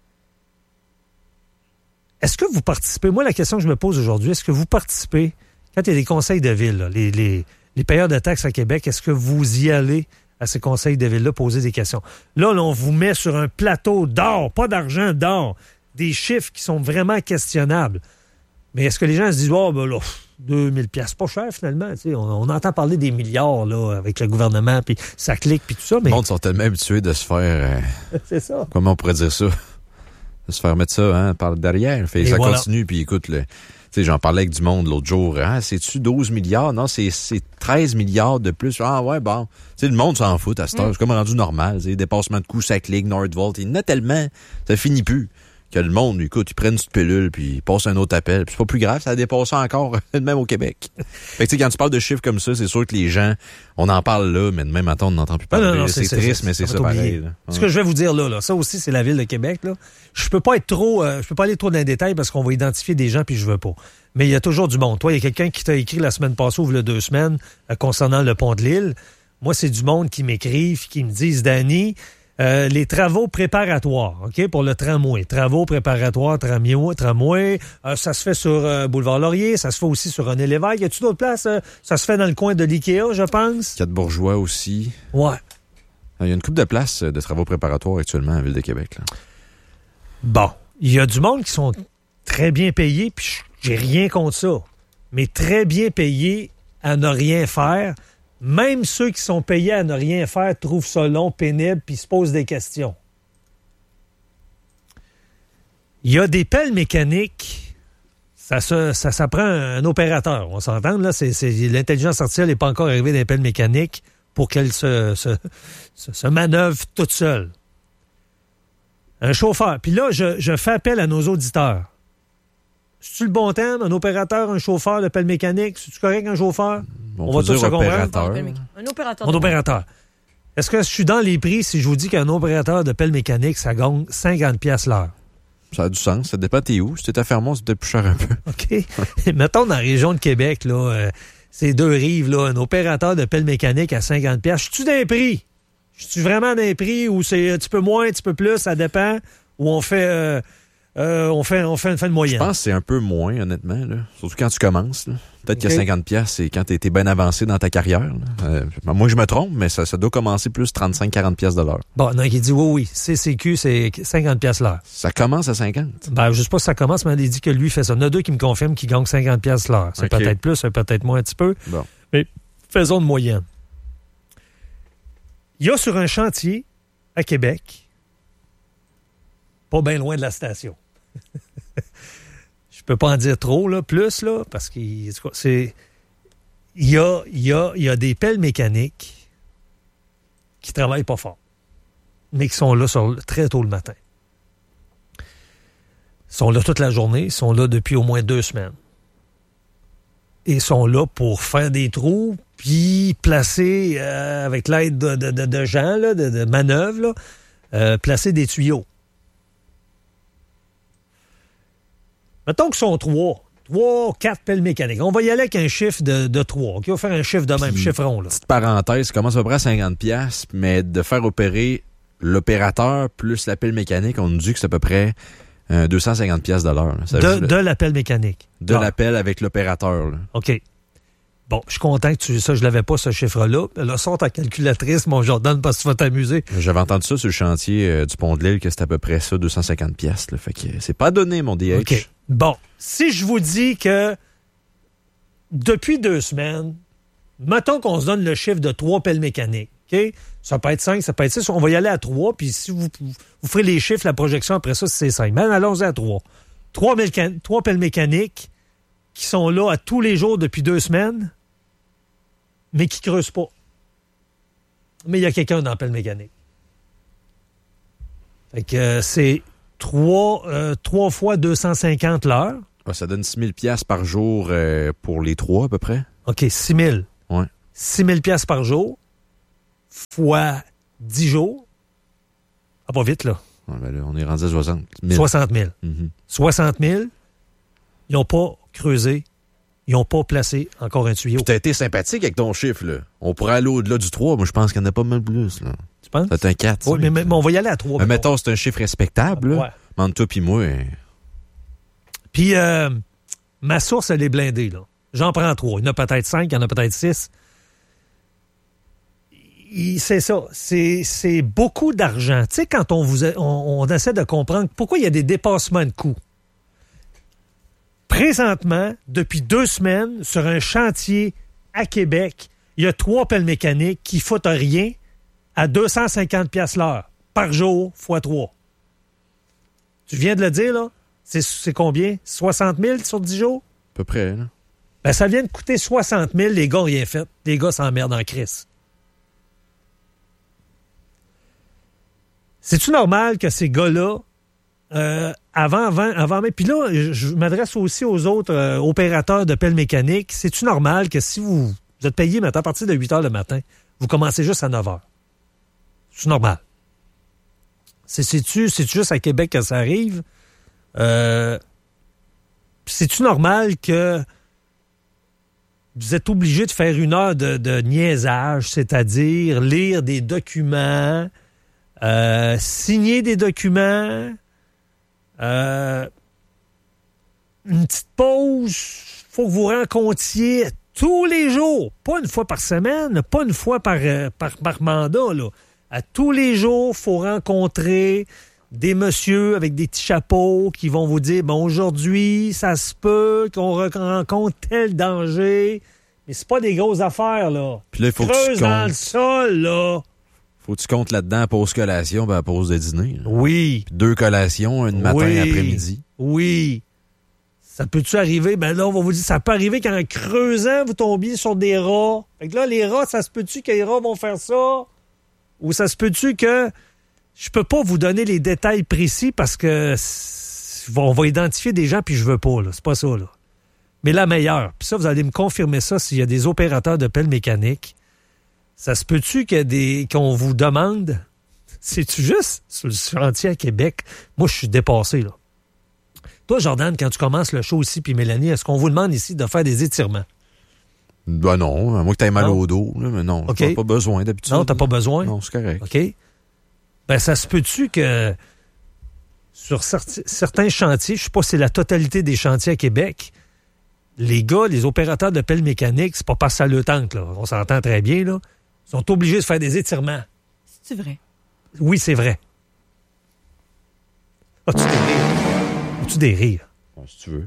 [SPEAKER 17] Est-ce que vous participez? Moi, la question que je me pose aujourd'hui, est-ce que vous participez, quand il y a des conseils de ville, là, les, les, les payeurs de taxes à Québec, est-ce que vous y allez à ces conseils de ville-là poser des questions? Là, là, on vous met sur un plateau d'or, pas d'argent, d'or, des chiffres qui sont vraiment questionnables. Mais est-ce que les gens se disent, oh, ben là, deux mille piastres, pas cher finalement. On, on entend parler des milliards là, avec le gouvernement, puis ça clique, puis tout ça. Mais...
[SPEAKER 18] Le monde sont tellement habitués de se faire... Euh,
[SPEAKER 17] c'est ça.
[SPEAKER 18] Comment on pourrait dire ça? De se faire mettre ça hein, par derrière. Fait, ça voilà. Continue, puis écoute, le, j'en parlais avec du monde l'autre jour. Ah, c'est-tu douze milliards? Non, c'est, c'est treize milliards de plus. Ah ouais, bon. T'sais, le monde s'en fout à cette heure. Mm. C'est comme rendu normal. Dépassement de coûts, ça clique, Nordvolt. Il y en a tellement, ça finit plus. Que le monde, écoute, ils prennent une petite pilule, puis ils passent un autre appel. Puis c'est pas plus grave, ça a dépassé encore, même au Québec. Fait que tu sais, quand tu parles de chiffres comme ça, c'est sûr que les gens, on en parle là, mais de même temps, on n'entend plus parler.
[SPEAKER 17] Non, non, non,
[SPEAKER 18] c'est,
[SPEAKER 17] c'est
[SPEAKER 18] triste,
[SPEAKER 17] c'est,
[SPEAKER 18] mais c'est
[SPEAKER 17] ça,
[SPEAKER 18] ça pareil. Là.
[SPEAKER 17] Ce que je vais vous dire là, là, ça aussi, c'est la Ville de Québec. Là. Je peux pas être trop, euh, je peux pas aller trop dans les détails parce qu'on va identifier des gens, puis je veux pas. Mais il y a toujours du monde. Toi, il y a quelqu'un qui t'a écrit la semaine passée, ou il y a deux semaines, euh, concernant le pont de l'île. Moi, c'est du monde qui m'écrivent, qui me disent, Danny, Euh, les travaux préparatoires, OK, pour le tramway. Travaux préparatoires, tramway, tramway. Euh, ça se fait sur euh, Boulevard Laurier, ça se fait aussi sur René Lévesque. Y a-t-il d'autres places? Euh, ça se fait dans le coin de l'Ikea, je pense.
[SPEAKER 18] Quatre-Bourgeois aussi.
[SPEAKER 17] Ouais.
[SPEAKER 18] Il y a une couple de places de travaux préparatoires actuellement à la Ville de Québec. Là.
[SPEAKER 17] Bon. Il y a du monde qui sont très bien payés, puis j'ai rien contre ça. Mais très bien payés à ne rien faire. Même ceux qui sont payés à ne rien faire trouvent ça long, pénible, puis se posent des questions. Il y a des pelles mécaniques, ça, ça, ça, ça prend un opérateur. On s'entend, là, c'est, c'est, l'intelligence artificielle n'est pas encore arrivée dans les pelles mécaniques pour qu'elle se, se, se, se manœuvre toute seule. Un chauffeur. Puis là, je, je fais appel à nos auditeurs. C'est-tu le bon terme? Un opérateur, un chauffeur de pelle mécanique? C'est-tu correct, un chauffeur?
[SPEAKER 18] On, On va tous se
[SPEAKER 19] comprendre. Un opérateur.
[SPEAKER 17] Un opérateur. Est-ce que je suis dans les prix si je vous dis qu'un opérateur de pelle mécanique, ça gagne cinquante piastres l'heure?
[SPEAKER 18] Ça a du sens. Ça dépend t'es où. Si t'es à Fermont, c'est peut-être plus cher un peu.
[SPEAKER 17] OK. Mettons dans la région de Québec, là, euh, ces deux rives, là, un opérateur de pelle mécanique à cinquante piastres. Je suis dans les prix? Je suis vraiment dans les prix où c'est un petit peu moins, un petit peu plus, ça dépend, où on fait... Euh, Euh, on fait on fait une fin de moyenne.
[SPEAKER 18] Je pense que c'est un peu moins, honnêtement. Là. Surtout quand tu commences. Là. Peut-être okay. que cinquante piastres, c'est quand tu étais bien avancé dans ta carrière. Euh, moi, je me trompe, mais ça, ça doit commencer plus trente-cinq à quarante piastres de l'heure.
[SPEAKER 17] Bon, non, il dit oui, oui. C C Q, c'est cinquante piastres l'heure.
[SPEAKER 18] Ça commence à cinquante?
[SPEAKER 17] Ben, je sais pas si ça commence, mais il dit que lui fait ça. Il y en a deux qui me confirment qu'il gagne cinquante piastres l'heure. C'est okay. Peut-être plus, c'est peut-être moins un petit peu.
[SPEAKER 18] Bon.
[SPEAKER 17] Mais faisons de moyenne. Il y a sur un chantier à Québec, pas bien loin de la station. Je peux pas en dire trop, là, plus, là, parce que c'est. Il y a, il y a, il y a des pelles mécaniques qui travaillent pas fort, mais qui sont là sur, très tôt le matin. Ils sont là toute la journée, ils sont là depuis au moins deux semaines. Et ils sont là pour faire des trous, puis placer, euh, avec l'aide de, de, de, de gens, là, de, de manœuvres, là, euh, placer des tuyaux. Mettons qu'ils sont trois. Trois, quatre pelles mécaniques. On va y aller avec un chiffre de, de trois. Okay? On va faire un chiffre de même,
[SPEAKER 18] Puis,
[SPEAKER 17] chiffre rond. Là.
[SPEAKER 18] Petite parenthèse, ça commence à peu près à cinquante piastres, mais de faire opérer l'opérateur plus la pelle mécanique, on nous dit que c'est à peu près euh, deux cent cinquante piastres de l'heure.
[SPEAKER 17] De, le... de la pelle mécanique.
[SPEAKER 18] De ah. la pelle avec l'opérateur. Là.
[SPEAKER 17] OK. Bon, je suis content que tu... Ça, je l'avais pas, ce chiffre-là. Là, sort ta calculatrice, mon Jordan, parce que tu vas t'amuser.
[SPEAKER 18] J'avais entendu ça sur le chantier euh, du Pont de l'Île, que c'était à peu près ça, deux cent cinquante piastres. Là. Fait que c'est pas donné, mon D H.
[SPEAKER 17] OK. Bon, si je vous dis que depuis deux semaines, mettons qu'on se donne le chiffre de trois pelles mécaniques, OK? Ça peut être cinq, ça peut être six, on va y aller à trois, puis si vous, vous ferez les chiffres, la projection après ça, c'est cinq. Mais allons-y à trois. Trois, mécan- trois pelles mécaniques qui sont là à tous les jours depuis deux semaines, mais qui ne creusent pas. Mais il y a quelqu'un dans la pelle mécanique. Fait que euh, c'est trois, euh, trois fois deux cent cinquante l'heure.
[SPEAKER 18] Ah, ça donne six mille piastres par jour euh, pour les trois, à peu près.
[SPEAKER 17] OK, six mille.
[SPEAKER 18] Ouais.
[SPEAKER 17] six mille piastres par jour fois dix jours. Ah, pas vite, là.
[SPEAKER 18] Ouais, ben là on est rendu à soixante mille.
[SPEAKER 17] soixante mille.
[SPEAKER 18] Mm-hmm.
[SPEAKER 17] soixante mille. Ils n'ont pas creusé. Ils n'ont pas placé encore un tuyau.
[SPEAKER 18] Puis t'as été sympathique avec ton chiffre, là. On pourrait aller au-delà du trois. Moi, je pense qu'il y en a pas mal plus, là.
[SPEAKER 17] Tu penses?
[SPEAKER 18] C'est un quatre.
[SPEAKER 17] Oui, mais, mais, mais on va y aller à trois.
[SPEAKER 18] Mais mettons, c'est un chiffre respectable, là.
[SPEAKER 17] Ouais.
[SPEAKER 18] Mais entre toi puis moi... Hein.
[SPEAKER 17] Puis, euh, ma source, elle est blindée, là. J'en prends trois. Il y en a peut-être cinq, il y en a peut-être six. Il, c'est ça. C'est, c'est beaucoup d'argent. Tu sais, quand on, vous a, on, on essaie de comprendre pourquoi il y a des dépassements de coûts. Présentement, depuis deux semaines, sur un chantier à Québec, il y a trois pelles mécaniques qui foutent rien à deux cent cinquante piastres l'heure par jour fois trois. Tu viens de le dire, là? C'est, c'est combien? soixante mille sur dix jours?
[SPEAKER 18] À peu près, là.
[SPEAKER 17] Ben, ça vient de coûter soixante mille, les gars n'ont rien fait. Les gars s'emmerdent en crise. C'est-tu normal que ces gars-là, euh, avant, avant, avant même... Puis là, je, je m'adresse aussi aux autres euh, opérateurs de pelles mécaniques. C'est-tu normal que si vous, vous êtes payé maintenant à partir de huit heures le matin, vous commencez juste à neuf heures? C'est normal. C'est, c'est-tu, c'est-tu juste à Québec que ça arrive? Euh, c'est-tu normal que vous êtes obligé de faire une heure de, de niaisage, c'est-à-dire lire des documents, euh, signer des documents, euh, une petite pause, faut que vous rencontriez tous les jours, pas une fois par semaine, pas une fois par, par, par mandat, là. À tous les jours, il faut rencontrer des messieurs avec des petits chapeaux qui vont vous dire, bon, aujourd'hui, ça se peut qu'on rencontre tel danger, mais c'est pas des grosses affaires, là.
[SPEAKER 18] Puis là, il faut
[SPEAKER 17] Creuse
[SPEAKER 18] que tu
[SPEAKER 17] dans
[SPEAKER 18] comptes.
[SPEAKER 17] le sol, là.
[SPEAKER 18] Faut que tu comptes là-dedans à pause collation, ben à pause de dîner. Là.
[SPEAKER 17] Oui.
[SPEAKER 18] Puis deux collations, une matin
[SPEAKER 17] Oui.
[SPEAKER 18] et après-midi.
[SPEAKER 17] Oui. Ça peut-tu arriver? Ben là, on va vous dire, ça peut arriver qu'en creusant, vous tombiez sur des rats. Fait que là, les rats, ça se peut-tu que les rats vont faire ça? Ou ça se peut-tu que je peux pas vous donner les détails précis parce que on va identifier des gens puis je veux pas, là. C'est pas ça, là. Mais la meilleure, puis ça, vous allez me confirmer ça s'il y a des opérateurs de pelles mécaniques. Ça se peut-tu que des, qu'on vous demande, c'est-tu juste sur le chantier à Québec? Moi, je suis dépassé, là. Toi, Jordan, quand tu commences le show ici, puis Mélanie, est-ce qu'on vous demande ici de faire des étirements?
[SPEAKER 18] Ben non, à moins que t'aies mal
[SPEAKER 17] non.
[SPEAKER 18] au dos, là, mais non,
[SPEAKER 17] Okay.
[SPEAKER 18] t'as pas besoin d'habitude.
[SPEAKER 17] Non, t'as pas besoin?
[SPEAKER 18] Non, c'est correct.
[SPEAKER 17] OK. Ben, ça se peut-tu que sur certi- certains chantiers, je sais pas si c'est la totalité des chantiers à Québec, les gars, les opérateurs de pelles mécaniques, c'est pas parce que ça le tente, là. On s'entend très bien, là. Ils sont obligés de faire des étirements.
[SPEAKER 19] C'est vrai?
[SPEAKER 17] Oui, c'est vrai. As-tu des rires? As-tu des rires?
[SPEAKER 18] Bon, si tu veux.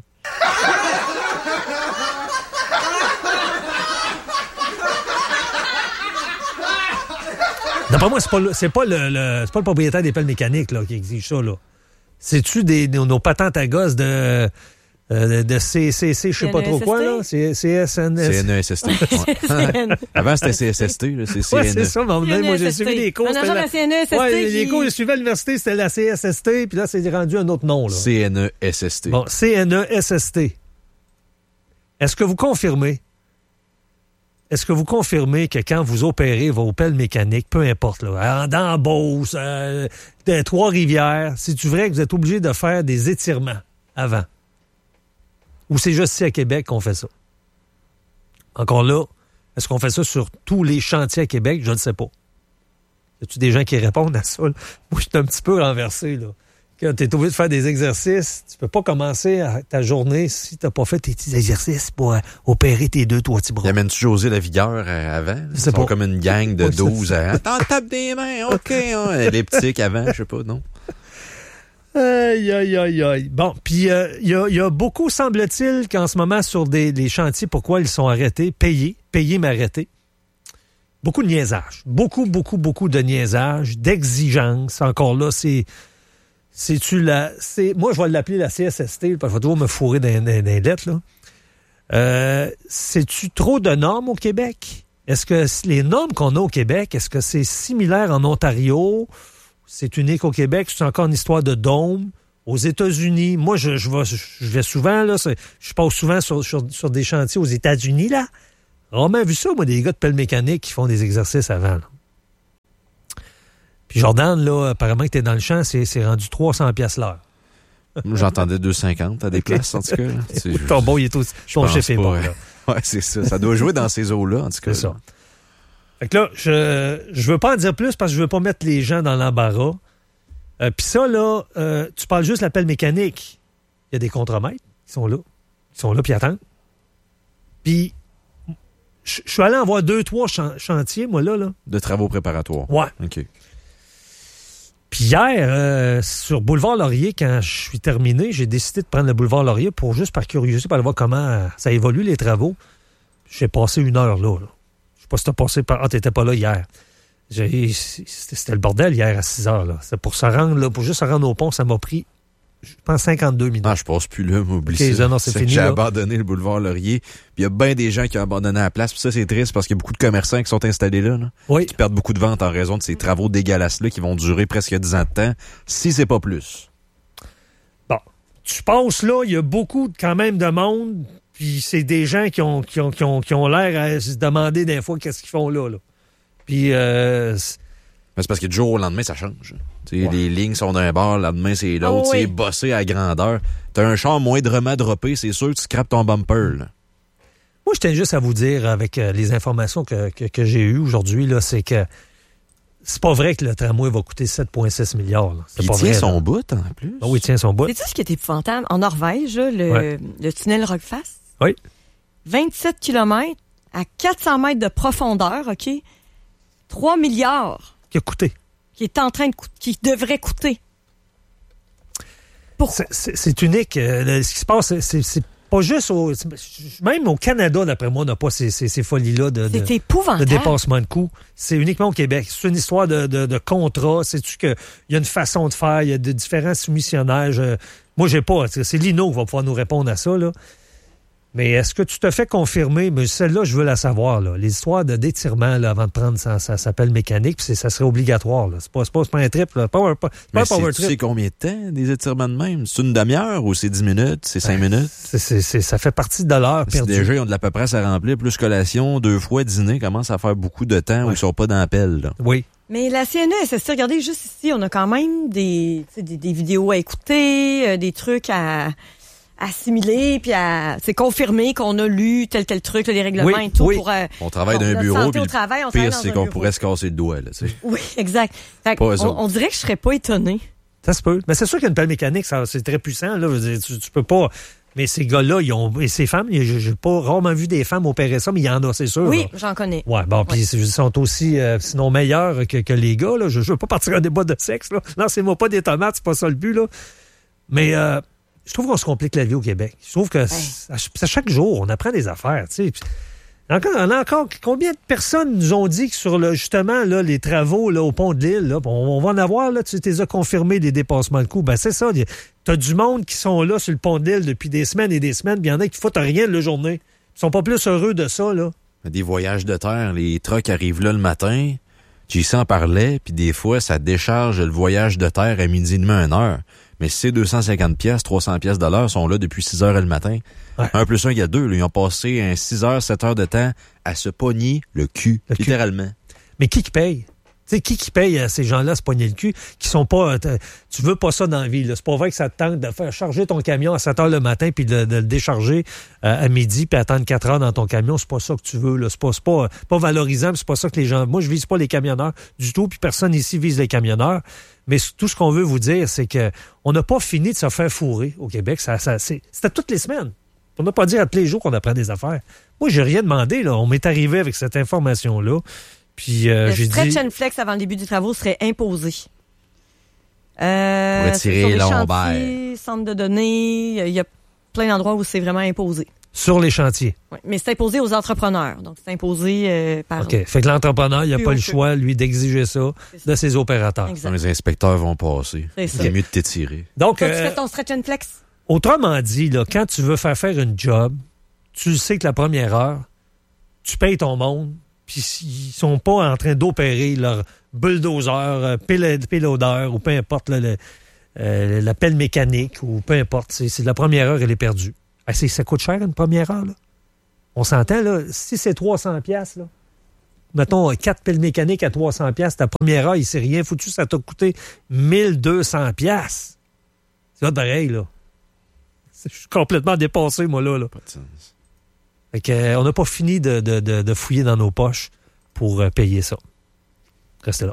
[SPEAKER 17] D'après moi, c'est pas, le, c'est, pas le, le, c'est pas le propriétaire des pelles mécaniques là, qui exige ça. Là. C'est-tu des, nos, nos patentes à gosses de, euh, de C C C, je sais pas trop quoi, là? C'est C S N S.
[SPEAKER 18] C N E S S T. Ouais. Avant, c'était C S S T. Là, c'est C N E.
[SPEAKER 17] Ouais, c'est ça. Mais moi, j'ai suivi les cours.
[SPEAKER 19] On a la C N E S S T.
[SPEAKER 17] Ouais,
[SPEAKER 19] qui...
[SPEAKER 17] les cours que je suivais à l'université, c'était la C S S T, puis là, c'est rendu un autre nom. Là.
[SPEAKER 18] C N E S S T.
[SPEAKER 17] Bon, C N E S S T. Est-ce que vous confirmez Est-ce que vous confirmez que quand vous opérez vos pelles mécaniques, peu importe, là, dans Beauce, euh, dans Trois-Rivières, c'est-tu vrai que vous êtes obligé de faire des étirements avant? Ou c'est juste ici à Québec qu'on fait ça? Encore là, est-ce qu'on fait ça sur tous les chantiers à Québec? Je ne sais pas. Y a-tu des gens qui répondent à ça? Là? Moi, je suis un petit peu renversé, là. Quand tu es obligé de faire des exercices, tu peux pas commencer à ta journée si tu n'as pas fait tes petits exercices pour euh, opérer tes deux, trois petits bras.
[SPEAKER 18] Y amènes-tu José Lavigueur euh, avant? Ils sont
[SPEAKER 17] pas.
[SPEAKER 18] comme une gang de douze à... T'en tapes des mains, OK. Hein? Elliptique avant, je sais pas, non?
[SPEAKER 17] Aïe, aïe, aïe, aïe. Bon, puis il euh, y, a, y a beaucoup, semble-t-il, qu'en ce moment, sur des, les chantiers, pourquoi ils sont arrêtés, payés, payés mais arrêtés. Beaucoup de niaisage. Beaucoup, beaucoup, beaucoup de niaisage, d'exigence. Encore là, c'est... C'est-tu la... C'est, moi, je vais l'appeler la C S S T, parce que je vais toujours me fourrer dans, dans, dans les lettres, là. Euh, c'est-tu trop de normes au Québec? Est-ce que les normes qu'on a au Québec, est-ce que c'est similaire en Ontario? C'est unique au Québec? C'est encore une histoire de dôme? Aux États-Unis, moi, je, je, vais, je vais souvent, là, je passe souvent sur, sur, sur des chantiers aux États-Unis, là. On m'a vu ça, moi, des gars de pelle mécanique qui font des exercices avant, là. Puis Jordan, là, apparemment que t'es dans le champ, c'est, c'est rendu trois cents piastres l'heure.
[SPEAKER 18] J'entendais deux cinquante à des places, en tout cas. C'est,
[SPEAKER 17] ton bon, il est aussi. Ton chef est bon, là.
[SPEAKER 18] Ouais, c'est ça. Ça doit jouer dans ces eaux-là, en tout cas.
[SPEAKER 17] C'est ça. Fait que là, je je veux pas en dire plus parce que je veux pas mettre les gens dans l'embarras. Euh, Puis ça, là, euh, tu parles juste de l'appel mécanique. Il y a des contremaîtres qui sont là. Ils sont là, puis attendent. Puis, je suis allé en voir deux, trois chan- chantiers, moi, là, là.
[SPEAKER 18] De travaux préparatoires.
[SPEAKER 17] Ouais.
[SPEAKER 18] OK.
[SPEAKER 17] Puis hier, euh, sur Boulevard Laurier, quand je suis terminé, j'ai décidé de prendre le Boulevard Laurier pour juste par curiosité, pour aller voir comment ça évolue, les travaux. J'ai passé une heure là. là. Je sais pas si t'as passé par... Ah, t'étais pas là hier. J'ai... C'était, c'était le bordel hier à six heures. Là. C'est pour se rendre, là, pour juste se rendre au pont, ça m'a pris, je pense, cinquante-deux minutes.
[SPEAKER 18] Ah, je passe plus là, m'oublie
[SPEAKER 17] okay,
[SPEAKER 18] ça.
[SPEAKER 17] Non, c'est
[SPEAKER 18] c'est
[SPEAKER 17] fini,
[SPEAKER 18] j'ai
[SPEAKER 17] là.
[SPEAKER 18] abandonné le boulevard Laurier. Puis il y a bien des gens qui ont abandonné la place. Puis ça, c'est triste parce qu'il y a beaucoup de commerçants qui sont installés là, là.
[SPEAKER 17] Oui.
[SPEAKER 18] Qui perdent beaucoup de ventes en raison de ces travaux dégueulasses-là qui vont durer presque dix ans de temps, si c'est pas plus.
[SPEAKER 17] Bon. Tu passes là, il y a beaucoup quand même de monde. Puis c'est des gens qui ont, qui ont, qui ont, qui ont l'air à se demander des fois qu'est-ce qu'ils font là. là. Puis... Euh, c'est...
[SPEAKER 18] Mais c'est parce que du jour au lendemain, ça change. Ouais. Les lignes sont d'un bord, le lendemain, c'est l'autre.
[SPEAKER 19] Oh, oui.
[SPEAKER 18] C'est bossé à grandeur. T'as un char moindrement droppé, c'est sûr que tu scrapes ton bumper. Là.
[SPEAKER 17] Moi, je tiens juste à vous dire, avec euh, les informations que, que, que j'ai eues aujourd'hui, là, c'est que c'est pas vrai que le tramway va coûter sept virgule six milliards. Là. C'est
[SPEAKER 18] Puis
[SPEAKER 17] pas
[SPEAKER 18] il tient
[SPEAKER 17] vrai,
[SPEAKER 18] son
[SPEAKER 17] là.
[SPEAKER 18] bout, en plus.
[SPEAKER 17] Ah oui, il tient son bout.
[SPEAKER 19] C'est ça ce qui est épouvantable? En Norvège, là, le,
[SPEAKER 17] Ouais.
[SPEAKER 19] le tunnel Rockfast,
[SPEAKER 17] Oui.
[SPEAKER 19] vingt-sept kilomètres à quatre cents mètres de profondeur, OK? trois milliards.
[SPEAKER 17] Qui a coûté.
[SPEAKER 19] Qui est en train de coûter, qui devrait coûter.
[SPEAKER 17] C'est, c'est, c'est unique. Euh, ce qui se passe, c'est, c'est, c'est pas juste au... c'est- même au Canada, d'après moi, on n'a pas ces, ces, ces folies-là de, de,
[SPEAKER 19] C'est épouvantable.
[SPEAKER 17] de dépassement de coûts. C'est uniquement au Québec. C'est une histoire de, de, de contrat. Sais-tu qu'il y a une façon de faire, il y a de différents soumissionnaires. Je- moi, j'ai pas. C'est Lino qui va pouvoir nous répondre à ça, là. Mais est-ce que tu te fais confirmer? Mais celle-là, je veux la savoir, là. Les histoires de d'étirement, là, avant de prendre, ça, ça s'appelle mécanique, puis c'est- ça serait obligatoire, là. C'est pas, c'est pas, c'est pas un trip, là. Pas, un- pas, pas
[SPEAKER 18] Mais
[SPEAKER 17] un power
[SPEAKER 18] c'est, tu
[SPEAKER 17] trip.
[SPEAKER 18] sais combien de temps, des étirements de même? C'est une demi-heure ou c'est dix minutes? C'est cinq minutes?
[SPEAKER 17] C'est, c'est, c'est- ça fait partie de l'heure
[SPEAKER 18] Si
[SPEAKER 17] perdue.
[SPEAKER 18] déjà, ils ont de la paperasse à remplir, plus collation, deux fois dîner, commence à faire beaucoup de temps où ils sont pas dans l'appel, là.
[SPEAKER 17] Oui.
[SPEAKER 19] Mais la C N E S S T, regardez, juste ici, on a quand même des, tu sais, des, des vidéos à écouter, euh, des trucs à assimiler, puis à c'est confirmer qu'on a lu tel tel truc, là, les règlements
[SPEAKER 18] Oui,
[SPEAKER 19] et tout.
[SPEAKER 18] oui.
[SPEAKER 19] Pour, euh,
[SPEAKER 18] On travaille
[SPEAKER 19] bon,
[SPEAKER 18] dans un
[SPEAKER 19] notre
[SPEAKER 18] bureau,
[SPEAKER 19] santé
[SPEAKER 18] puis
[SPEAKER 19] au
[SPEAKER 18] le
[SPEAKER 19] travail, on
[SPEAKER 18] pire,
[SPEAKER 19] travaille dans
[SPEAKER 18] c'est
[SPEAKER 19] un
[SPEAKER 18] qu'on
[SPEAKER 19] bureau.
[SPEAKER 18] pourrait se casser le doigt, là, tu sais.
[SPEAKER 19] Oui, exact. Fait que
[SPEAKER 18] Pas eux
[SPEAKER 19] on,
[SPEAKER 18] autres.
[SPEAKER 19] on dirait que je serais pas étonné.
[SPEAKER 17] Ça se peut. Mais c'est sûr qu'une pelle mécanique, ça, c'est très puissant, là. Je veux dire, tu, tu peux pas. Mais ces gars-là, ils ont. Et ces femmes, j'ai, j'ai pas rarement vu des femmes opérer ça, mais il y en a, c'est sûr.
[SPEAKER 19] Oui,
[SPEAKER 17] là.
[SPEAKER 19] j'en connais.
[SPEAKER 17] Ouais, bon, puis ils sont aussi, euh, sinon meilleurs que, que les gars, là. Je, je veux pas partir en débat de sexe, là. Lancez-moi pas des tomates, c'est pas ça le but, là. Mais, euh, je trouve qu'on se complique la vie au Québec. Je trouve que
[SPEAKER 19] Ouais.
[SPEAKER 17] c'est- à, à chaque jour, on apprend des affaires, tu sais. Puis, Encore, on a encore combien de personnes nous ont dit que sur le, justement là, les travaux là, au pont de l'île, là, on, on va en avoir, là, tu les as confirmés des dépassements de coûts. Ben c'est ça. Tu as du monde qui sont là sur le pont de l'île depuis des semaines et des semaines, puis il y en a qui foutent rien de la journée. Ils sont pas plus heureux de ça, là.
[SPEAKER 18] Des voyages de terre, les trucks arrivent là le matin, J C en parlait, puis des fois, ça décharge le voyage de terre à midi et demi, une heure. Mais si c'est deux cent cinquante pièces, trois cents pièces de l'heure, sont là depuis six heures le matin.
[SPEAKER 17] Ouais.
[SPEAKER 18] Un plus un, il y a deux. Là, ils ont passé un six heures, sept heures de temps à se pogner le cul,
[SPEAKER 17] Le cul.
[SPEAKER 18] littéralement.
[SPEAKER 17] Mais qui qui paye? Tu sais, qui qui paye à ces gens-là à se pogner le cul, qui sont pas... euh, tu veux pas ça dans la vie, là. C'est pas vrai que ça te tente de faire charger ton camion à sept heures le matin puis de, de le décharger euh, à midi puis attendre quatre heures dans ton camion. C'est pas ça que tu veux, là. C'est pas, c'est pas, pas valorisant, puis c'est pas ça que les gens... Moi, je vise pas les camionneurs du tout, puis personne ici vise les camionneurs. Mais tout ce qu'on veut vous dire, c'est que on n'a pas fini de se faire fourrer au Québec. Ça, ça, c'est, c'était toutes les semaines. On n'a pas dit à tous les jours qu'on apprend des affaires. Moi, j'ai rien demandé, là. On m'est arrivé avec cette information-là. Puis euh,
[SPEAKER 19] Le
[SPEAKER 17] j'ai
[SPEAKER 19] stretch
[SPEAKER 17] dit...
[SPEAKER 19] and flex avant le début du travaux serait imposé. Euh,
[SPEAKER 18] Pour étirer
[SPEAKER 19] sur les
[SPEAKER 18] l'ombaire.
[SPEAKER 19] chantiers, centres de données, il y a plein d'endroits où c'est vraiment imposé.
[SPEAKER 17] Sur les chantiers.
[SPEAKER 19] Oui, mais c'est imposé aux entrepreneurs. Donc, c'est imposé euh, par...
[SPEAKER 17] OK. Fait que l'entrepreneur, il n'a
[SPEAKER 19] Plus
[SPEAKER 17] pas
[SPEAKER 19] haut
[SPEAKER 17] le
[SPEAKER 19] que-
[SPEAKER 17] choix, lui, d'exiger ça de ses opérateurs.
[SPEAKER 19] Exact.
[SPEAKER 18] Quand les inspecteurs vont passer,
[SPEAKER 19] C'est ça.
[SPEAKER 18] il est mieux de t'étirer.
[SPEAKER 17] Donc,
[SPEAKER 19] Toi, tu
[SPEAKER 17] euh,
[SPEAKER 19] fais ton stretch and flex?
[SPEAKER 17] autrement dit, là, quand tu veux faire faire une job, tu le sais que la première heure, tu payes ton monde, puis s'ils sont pas en train d'opérer leur bulldozer, euh, pile- payloader ou peu importe là, le, euh, la pelle mécanique ou peu importe, c'est, c'est la première heure, elle est perdue. Ah, c'est, ça coûte cher une première heure, là. On s'entend, là, si c'est trois cents piastres, là, mettons, quatre piles mécaniques à trois cents dollars, ta première heure, il s'est rien foutu, ça t'a coûté mille deux cents dollars. C'est pas pareil, là. Je suis complètement dépassé, moi, là. là.
[SPEAKER 18] Pas de sens.
[SPEAKER 17] Fait que, euh, on n'a pas fini de, de, de, de fouiller dans nos poches pour euh, payer ça. Restez là.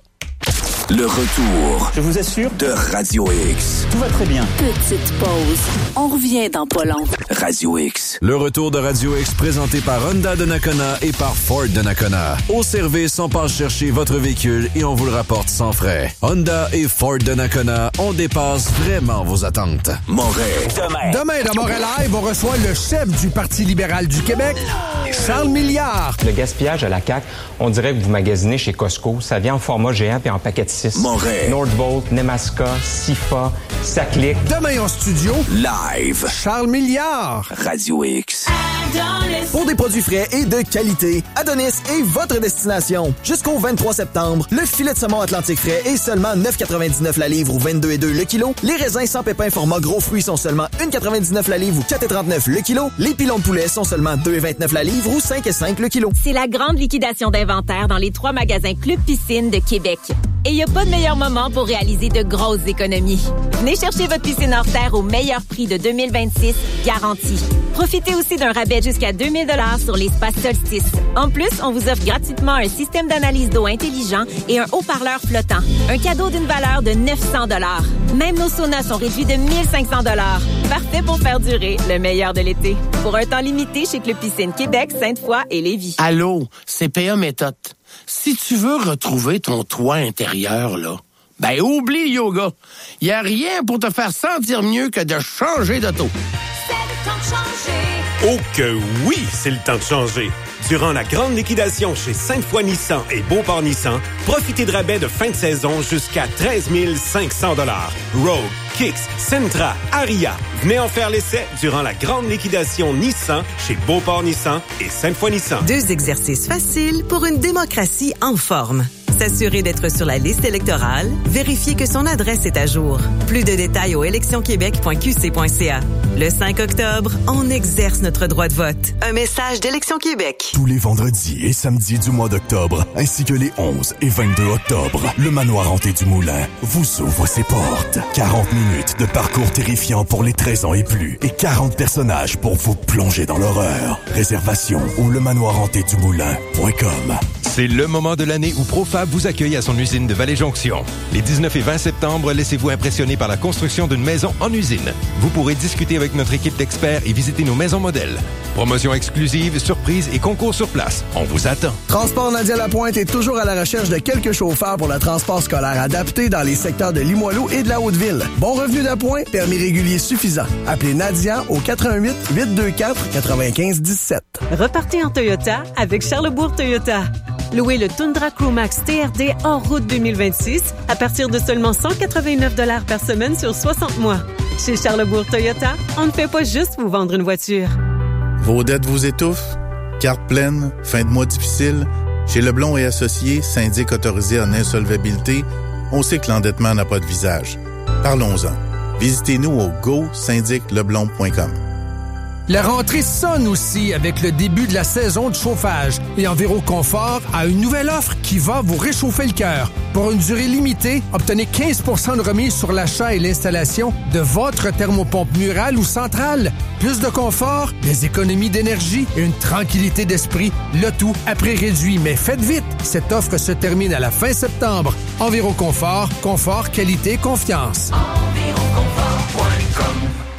[SPEAKER 15] Le retour.
[SPEAKER 20] Je vous assure.
[SPEAKER 15] De Radio X.
[SPEAKER 20] Tout va très bien.
[SPEAKER 16] Petite pause. On revient dans pas long.
[SPEAKER 15] Radio X.
[SPEAKER 6] Le retour de Radio X présenté par Honda de Nakona et par Ford de Nakona. Au service, on passe chercher votre véhicule et on vous le rapporte sans frais. Honda et Ford de Nakona, on dépasse vraiment vos attentes.
[SPEAKER 15] Montréal.
[SPEAKER 8] Demain. Demain, dans Montréal Live, on reçoit le chef du Parti libéral du Québec, Charles Milliard.
[SPEAKER 21] Le gaspillage à la C A Q, on dirait que vous magasinez chez Costco. Ça vient en format géant puis en paquet de six.
[SPEAKER 15] Montréal.
[SPEAKER 21] Nordvolt, Nemaska, Sifa, Saclic.
[SPEAKER 8] Demain en studio,
[SPEAKER 15] live.
[SPEAKER 8] Charles Milliard.
[SPEAKER 15] Radio X.
[SPEAKER 22] Pour des produits frais et de qualité, Adonis est votre destination. Jusqu'au vingt-trois septembre, le filet de saumon Atlantique frais est seulement neuf quatre-vingt-dix-neuf la livre ou vingt-deux virgule deux le kilo. Les raisins sans pépins format gros fruits sont seulement un quatre-vingt-dix-neuf la livre ou quatre trente-neuf le kilo. Les pilons de poulet sont seulement deux vingt-neuf la livre ou cinq cinq le kilo.
[SPEAKER 23] C'est la grande liquidation d'inventaire dans les trois magasins Club Piscine de Québec. Et il n'y a pas de meilleur moment pour réaliser de grosses économies. Venez chercher votre piscine hors terre au meilleur prix de deux mille vingt-six, garanti. Profitez aussi d'un rabais jusqu'à deux mille dollars sur l'espace Solstice. En plus, on vous offre gratuitement un système d'analyse d'eau intelligent et un haut-parleur flottant. Un cadeau d'une valeur de neuf cents dollars. Même nos saunas sont réduits de mille cinq cents dollars. Parfait pour faire durer le meilleur de l'été. Pour un temps limité chez Club Piscine Québec, Sainte-Foy et Lévis.
[SPEAKER 24] Allô, C P A Méthode. Si tu veux retrouver ton toit intérieur, là, ben oublie le yoga. Il n'y a rien pour te faire sentir mieux que de changer d'auto.
[SPEAKER 25] C'est le temps de changer.
[SPEAKER 26] Oh que oui, c'est le temps de changer. Durant la grande liquidation chez Sainte-Foy Nissan et Beauport Nissan, profitez de rabais de fin de saison jusqu'à treize mille cinq cents dollars. Rogue, Kicks, Sentra, Aria. Venez en faire l'essai durant la grande liquidation Nissan chez Beauport Nissan et Sainte-Foy Nissan.
[SPEAKER 27] Deux exercices faciles pour une démocratie en forme. S'assurer d'être sur la liste électorale, vérifier que son adresse est à jour. Plus de détails au élections québec point q c point c a. Le cinq octobre, on exerce notre droit de vote. Un message d'Élections Québec.
[SPEAKER 28] Tous les vendredis et samedis du mois d'octobre, ainsi que les onze et vingt-deux octobre, le manoir hanté du Moulin vous ouvre ses portes. quarante minutes de parcours terrifiant pour les treize ans et plus et quarante personnages pour vous plonger dans l'horreur. Réservation au lemanoir hanté du moulin point com.
[SPEAKER 29] C'est le moment de l'année où Profab vous accueille à son usine de Vallée-Jonction. Les dix-neuf et vingt septembre, laissez-vous impressionner par la construction d'une maison en usine. Vous pourrez discuter avec notre équipe d'experts et visiter nos maisons modèles. Promotions exclusives, surprises et concours sur place. On vous attend.
[SPEAKER 22] Transport Nadia Lapointe est toujours à la recherche de quelques chauffeurs pour le transport scolaire adapté dans les secteurs de Limoilou et de la Haute-Ville. Bon revenu d'appoint, permis régulier suffisant. Appelez Nadia au quatre un huit, huit deux quatre, neuf cinq un sept.
[SPEAKER 30] Repartez en Toyota avec Charlesbourg Toyota. Louez le Tundra Crewmax T R D hors route deux mille vingt-six à partir de seulement cent quatre-vingt-neuf dollars par semaine sur soixante mois. Chez Charlesbourg Toyota, on ne fait pas juste vous vendre une voiture.
[SPEAKER 5] Vos dettes vous étouffent? Carte pleine? Fin de mois difficile? Chez Leblond et Associés, syndic autorisé en insolvabilité, on sait que l'endettement n'a pas de visage. Parlons-en. Visitez-nous au go syndic leblond point com.
[SPEAKER 8] La rentrée sonne aussi avec le début de la saison de chauffage et Enviro Confort a une nouvelle offre qui va vous réchauffer le cœur. Pour une durée limitée, obtenez quinze pour cent de remise sur l'achat et l'installation de votre thermopompe murale ou centrale. Plus de confort, des économies d'énergie et une tranquillité d'esprit. Le tout à prix réduit, mais faites vite. Cette offre se termine à la fin septembre. Enviro Confort, confort, qualité, confiance.
[SPEAKER 31] enviro confort point com.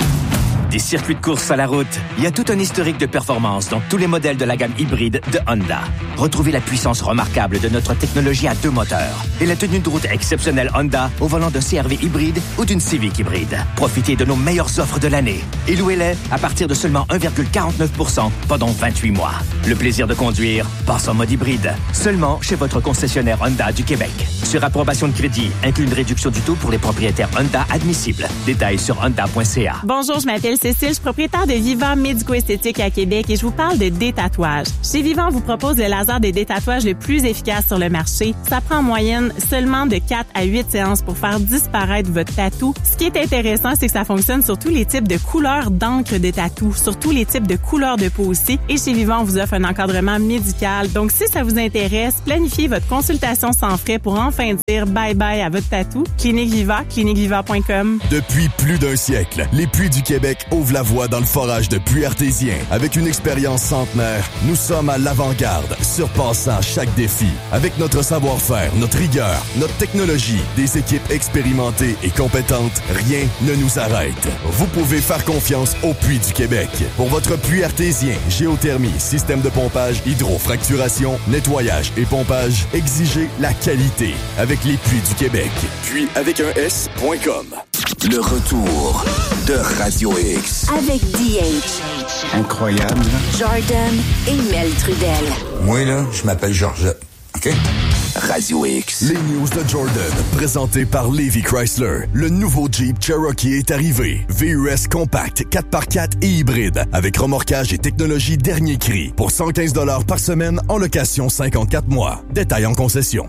[SPEAKER 32] Des circuits de course à la route, il y a tout un historique de performance dans tous les modèles de la gamme hybride de Honda. Retrouvez la puissance remarquable de notre technologie à deux moteurs et la tenue de route exceptionnelle Honda au volant d'un C R V hybride ou d'une Civic hybride. Profitez de nos meilleures offres de l'année et louez-les à partir de seulement un virgule quarante-neuf pour cent pendant vingt-huit mois. Le plaisir de conduire passe en mode hybride, seulement chez votre concessionnaire Honda du Québec. sur approbation de crédit. Inclut une réduction du taux pour les propriétaires Honda admissibles. Détails sur honda point c a.
[SPEAKER 1] Bonjour, je m'appelle Cécile, je suis propriétaire de Vivant Médico-Esthétique à Québec et je vous parle de détatouage. Chez Vivant, on vous propose le laser de détatouage le plus efficace sur le marché. Ça prend en moyenne seulement de quatre à huit séances pour faire disparaître votre tatou. Ce qui est intéressant, c'est que ça fonctionne sur tous les types de couleurs d'encre de tatou, sur tous les types de couleurs de peau aussi. Et chez Vivant, on vous offre un encadrement médical. Donc, si ça vous intéresse, planifiez votre consultation sans frais pour enfin dire bye-bye à votre tatou. Clinique Viva, clinique viva point com.
[SPEAKER 28] Depuis plus d'un siècle, les Puits du Québec ouvrent la voie dans le forage de puits artésiens. Avec une expérience centenaire, nous sommes à l'avant-garde, surpassant chaque défi. Avec notre savoir-faire, notre rigueur, notre technologie, des équipes expérimentées et compétentes, rien ne nous arrête. Vous pouvez faire confiance aux Puits du Québec. Pour votre puits artésien, géothermie, système de pompage, hydrofracturation, nettoyage et pompage, exigez la qualité avec les Puits du Québec. Puis avec un S point com.
[SPEAKER 15] Le retour de Radio X.
[SPEAKER 16] Avec D H.
[SPEAKER 15] Incroyable.
[SPEAKER 16] Jordan et Mel Trudel.
[SPEAKER 15] Moi, là, je m'appelle Georgette. OK? Radio X.
[SPEAKER 28] Les news de Jordan, présentés par Levi Chrysler. Le nouveau Jeep Cherokee est arrivé. V U S compact, quatre par quatre et hybride, avec remorquage et technologie dernier cri. Pour cent quinze dollars par semaine en location cinquante-quatre mois. Détail en concession.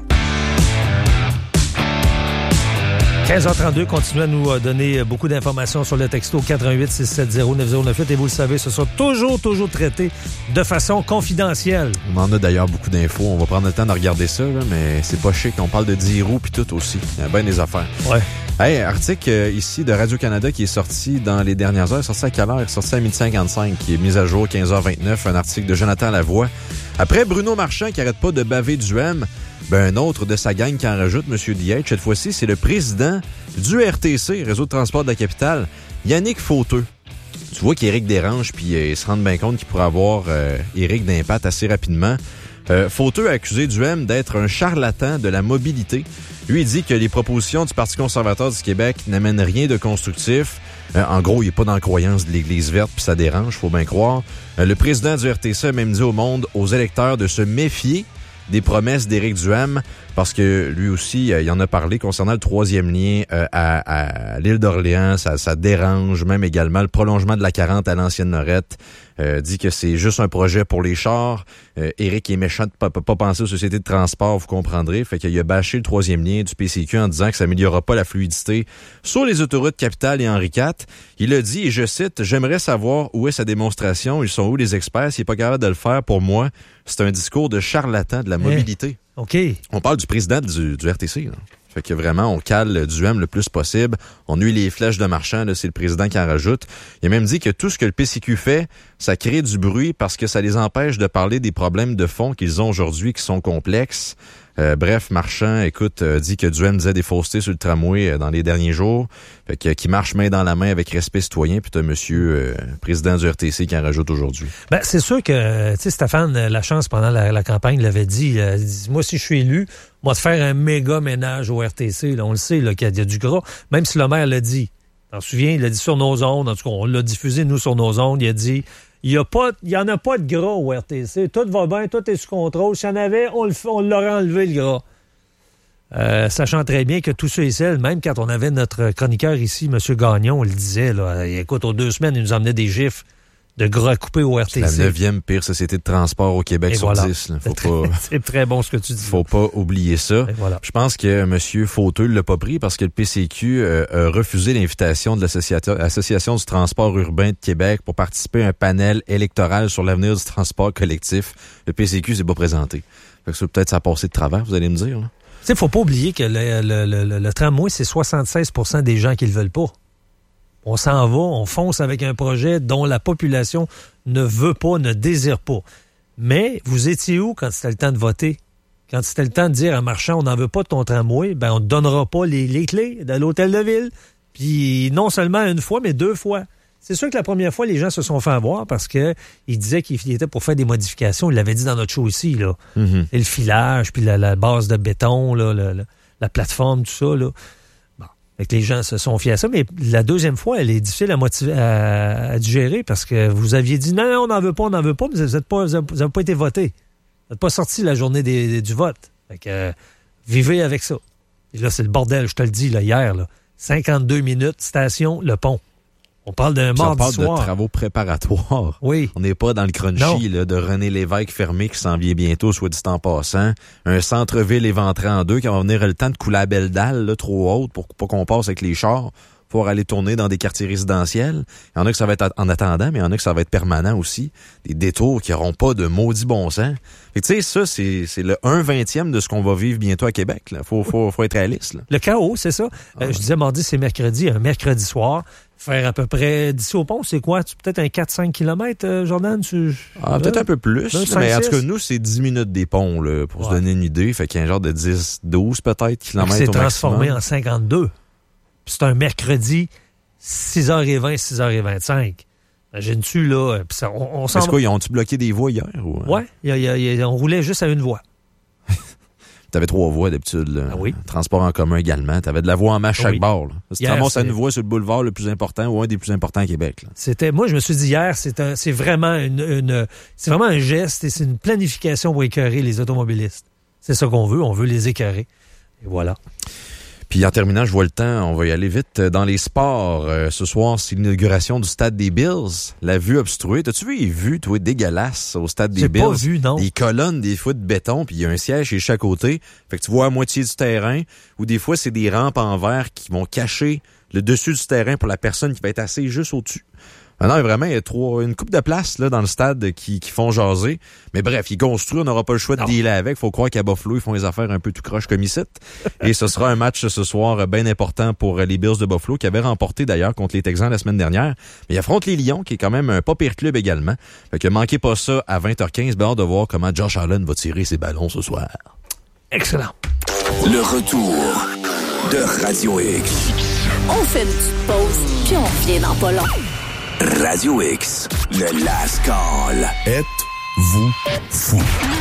[SPEAKER 17] quinze heures trente-deux, continuez à nous donner beaucoup d'informations sur le texto quatre un huit six sept zéro neuf zéro neuf huit et vous le savez, ce sera toujours, toujours traité de façon confidentielle.
[SPEAKER 18] On en a d'ailleurs beaucoup d'infos. On va prendre le temps de regarder ça, là, mais c'est pas chic. On parle de dix roues puis tout aussi. Il y a bien des affaires.
[SPEAKER 17] Ouais.
[SPEAKER 18] Hey, article euh, ici de Radio-Canada qui est sorti dans les dernières heures. Sorti à quelle heure? Sorti à midi cinquante-cinq, qui est mis à jour quinze heures vingt-neuf. Un article de Jonathan Lavoie. Après Bruno Marchand qui arrête pas de baver du M, ben un autre de sa gang qui en rajoute, M. D H. Cette fois-ci, c'est le président du R T C, Réseau de transport de la capitale, Yannick Fauteux. Tu vois qu'Éric dérange, puis euh, il se rend bien compte qu'il pourrait avoir euh, Éric d'impact assez rapidement. Euh, Fauteux a accusé Duhem d'être un charlatan de la mobilité. Lui, il dit que les propositions du Parti conservateur du Québec n'amènent rien de constructif. Euh, en gros, il n'est pas dans la croyance de l'Église verte, puis ça dérange, faut bien croire. Euh, le président du R T C a même dit au monde, aux électeurs, de se méfier des promesses d'Éric Duhem, parce que lui aussi, euh, il en a parlé concernant le troisième lien euh, à, à l'île d'Orléans. Ça, ça dérange, même également le prolongement de la quarante à l'ancienne Norette. Euh, dit que c'est juste un projet pour les chars. Euh, Éric est méchant de pas, pas penser aux sociétés de transport, vous comprendrez. Fait qu'il a bâché le troisième lien du P C Q en disant que ça améliorera pas la fluidité sur les autoroutes Capitale et Henri quatre. Il a dit, et je cite, « J'aimerais savoir où est sa démonstration. Ils sont où les experts? S'il n'est pas capable de le faire, pour moi, c'est un discours de charlatan de la mobilité. »
[SPEAKER 17] OK.
[SPEAKER 18] On parle du président du, du R T C, là. Fait que vraiment, on cale Duhem le plus possible. On a eu les flèches de Marchand, là, c'est le président qui en rajoute. Il a même dit que tout ce que le P C Q fait, ça crée du bruit parce que ça les empêche de parler des problèmes de fond qu'ils ont aujourd'hui, qui sont complexes. Euh, bref, Marchand, écoute, euh, dit que Duhem disait des faussetés sur le tramway euh, dans les derniers jours. Fait que, euh, qui marche main dans la main avec respect citoyen. Puis t'as monsieur euh, président du R T C qui en rajoute aujourd'hui.
[SPEAKER 17] Ben, c'est sûr que, tu sais, Stéphane Lachance, pendant la, la campagne, l'avait dit, euh, dit, moi, si je suis élu, on va te faire un méga ménage au R T C. Là, on le sait, là, qu'il y a du gras. Même si le maire l'a dit. T'en souviens, il l'a dit sur nos ondes. En tout cas, on l'a diffusé, nous, sur nos ondes. Il a dit, il y a pas, il y en a pas de gras au R T C. Tout va bien, tout est sous contrôle. S'il y en avait, on, le, on l'aurait enlevé, le gras. Euh, sachant très bien que tous ceux et celles, même quand on avait notre chroniqueur ici, M. Gagnon, on le disait, là, écoute, aux deux semaines, il nous emmenait des gifs de gras coupés au R T C.
[SPEAKER 18] C'est la neuvième pire société de transport au Québec et sur
[SPEAKER 17] voilà.
[SPEAKER 18] dix. Là. Faut
[SPEAKER 17] c'est,
[SPEAKER 18] pas,
[SPEAKER 17] très, c'est très bon ce que tu dis.
[SPEAKER 18] Faut pas oublier ça.
[SPEAKER 17] Voilà.
[SPEAKER 18] Je pense que M. Fauteux l'a pas pris parce que le P C Q euh, a refusé l'invitation de l'Association du transport urbain de Québec pour participer à un panel électoral sur l'avenir du transport collectif. Le P C Q s'est pas présenté. Fait que ça, peut-être ça a passé de travers, vous allez me dire. Là.
[SPEAKER 17] Tu sais, faut pas oublier que le, le, le, le, le tramway, c'est soixante-seize pour cent des gens qui le veulent pas. On s'en va, on fonce avec un projet dont la population ne veut pas, ne désire pas. Mais vous étiez où quand c'était le temps de voter? Quand c'était le temps de dire à Marchand, on n'en veut pas de ton tramway, ben on ne te donnera pas les, les clés de l'hôtel de ville. Puis non seulement une fois, mais deux fois. C'est sûr que la première fois, les gens se sont fait avoir parce que il disait qu'il était pour faire des modifications. Il l'avait dit dans notre show aussi, là.
[SPEAKER 18] Mm-hmm.
[SPEAKER 17] Et le filage, puis la, la base de béton, là, la, la, la plateforme, tout ça, là. Bon. Fait que les gens se sont fiés à ça. Mais la deuxième fois, elle est difficile à, motiver, à, à digérer parce que vous aviez dit non, non, on n'en veut pas, on n'en veut pas, mais vous n'avez pas, vous avez pas été voté. Vous n'êtes pas sorti la journée des, des, du vote. Fait que euh, vivez avec ça. Et là, c'est le bordel, je te le dis, là, hier, là. cinquante-deux minutes, station, le pont. On parle d'un mardi soir.
[SPEAKER 18] On parle de travaux préparatoires.
[SPEAKER 17] Oui.
[SPEAKER 18] On n'est pas dans le crunchy là, de René Lévesque fermé qui s'en vient bientôt, soit dit en passant. Un centre-ville éventré en deux qui va venir le temps de couler la belle dalle là, trop haute pour pas qu'on passe avec les chars pour aller tourner dans des quartiers résidentiels. Il y en a que ça va être en attendant, mais il y en a que ça va être permanent aussi. Des détours qui n'auront pas de maudit bon sens. Fait que tu sais, ça, c'est, c'est le un vingtième de ce qu'on va vivre bientôt à Québec. Là. Faut, faut, faut être réaliste. Là.
[SPEAKER 17] Le chaos, c'est ça.
[SPEAKER 18] Ah,
[SPEAKER 17] euh, je disais mardi, c'est mercredi. Un mercredi soir, faire à peu près d'ici au pont, c'est quoi? Peut-être un quatre à cinq kilomètres, euh, Jordan? Tu...
[SPEAKER 18] Ah, peut-être un peu plus.
[SPEAKER 17] Un,
[SPEAKER 18] mais
[SPEAKER 17] cinq,
[SPEAKER 18] en tout cas,
[SPEAKER 17] six?
[SPEAKER 18] nous, c'est dix minutes des ponts, là, pour
[SPEAKER 17] ouais.
[SPEAKER 18] se donner une idée. Fait qu'il y a un genre de dix, douze peut-être kilomètres
[SPEAKER 17] c'est
[SPEAKER 18] au
[SPEAKER 17] transformé
[SPEAKER 18] maximum.
[SPEAKER 17] en cinquante-deux. Puis c'est un mercredi, six heures vingt, six heures vingt-cinq. Imagines-tu, là? Puis ça, on, on s'en
[SPEAKER 18] Est-ce quoi, ils ont-tu bloqué des voies hier? Ou...
[SPEAKER 17] Ouais, y a, y a, y a, on roulait juste à une voie.
[SPEAKER 18] T'avais trois voies d'habitude. Là.
[SPEAKER 17] Ah oui.
[SPEAKER 18] Transport en commun également. T'avais de la voie en masse chaque
[SPEAKER 17] oui.
[SPEAKER 18] bord. Là. Si tu
[SPEAKER 17] Hier,
[SPEAKER 18] ramasses à
[SPEAKER 17] c'est...
[SPEAKER 18] une voie sur le boulevard le plus important ou un des plus importants à Québec. Là.
[SPEAKER 17] C'était, moi, je me suis dit hier, c'est, un, c'est vraiment une, une, c'est vraiment un geste et c'est une planification pour écœurer les automobilistes. C'est ça qu'on veut. On veut les écœurer. Et voilà.
[SPEAKER 18] Puis en terminant, je vois le temps, on va y aller vite. Dans les sports, euh, ce soir, c'est l'inauguration du stade des Bills. La vue obstruée. T'as-tu vu les vues, toi, dégueulasses au stade des
[SPEAKER 17] J'ai
[SPEAKER 18] Bills?
[SPEAKER 17] pas vu, non.
[SPEAKER 18] Des colonnes, des fois de béton, puis il y a un siège chez chaque côté. Fait que tu vois à moitié du terrain, ou des fois, c'est des rampes en verre qui vont cacher le dessus du terrain pour la personne qui va être assise juste au-dessus. Ah non, vraiment, il y a trois, une couple de places là, dans le stade qui, qui font jaser. Mais bref, il construit, on n'aura pas le choix de non. dealer avec. Faut croire qu'à Buffalo, ils font les affaires un peu tout croche comme ici. Et ce sera un match ce soir bien important pour les Bills de Buffalo, qui avaient remporté d'ailleurs contre les Texans la semaine dernière. Mais ils affrontent les Lions, qui est quand même un pas pire club également. Fait que manquez pas ça à vingt heures quinze. Ben hâte de voir comment Josh Allen va tirer ses ballons ce soir.
[SPEAKER 17] Excellent.
[SPEAKER 28] Le retour de Radio X.
[SPEAKER 16] On fait une petite pause, puis on revient dans pas long.
[SPEAKER 28] Radio X, le last call. Êtes-vous fou?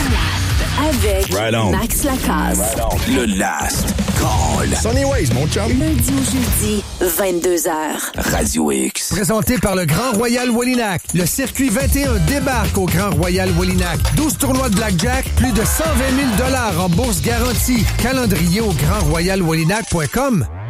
[SPEAKER 16] Avec
[SPEAKER 28] right
[SPEAKER 16] Max Lacasse.
[SPEAKER 28] Right le last call.
[SPEAKER 8] Sonny Ways, mon chum.
[SPEAKER 16] Lundi au jeudi, vingt-deux heures.
[SPEAKER 28] Radio X.
[SPEAKER 8] Présenté par le Grand Royal Wallinac. Le circuit vingt et un débarque au Grand Royal Wallinac. douze tournois de blackjack, plus de cent vingt mille dollars en bourse garantie. Calendrier au grand royal wallinac point com.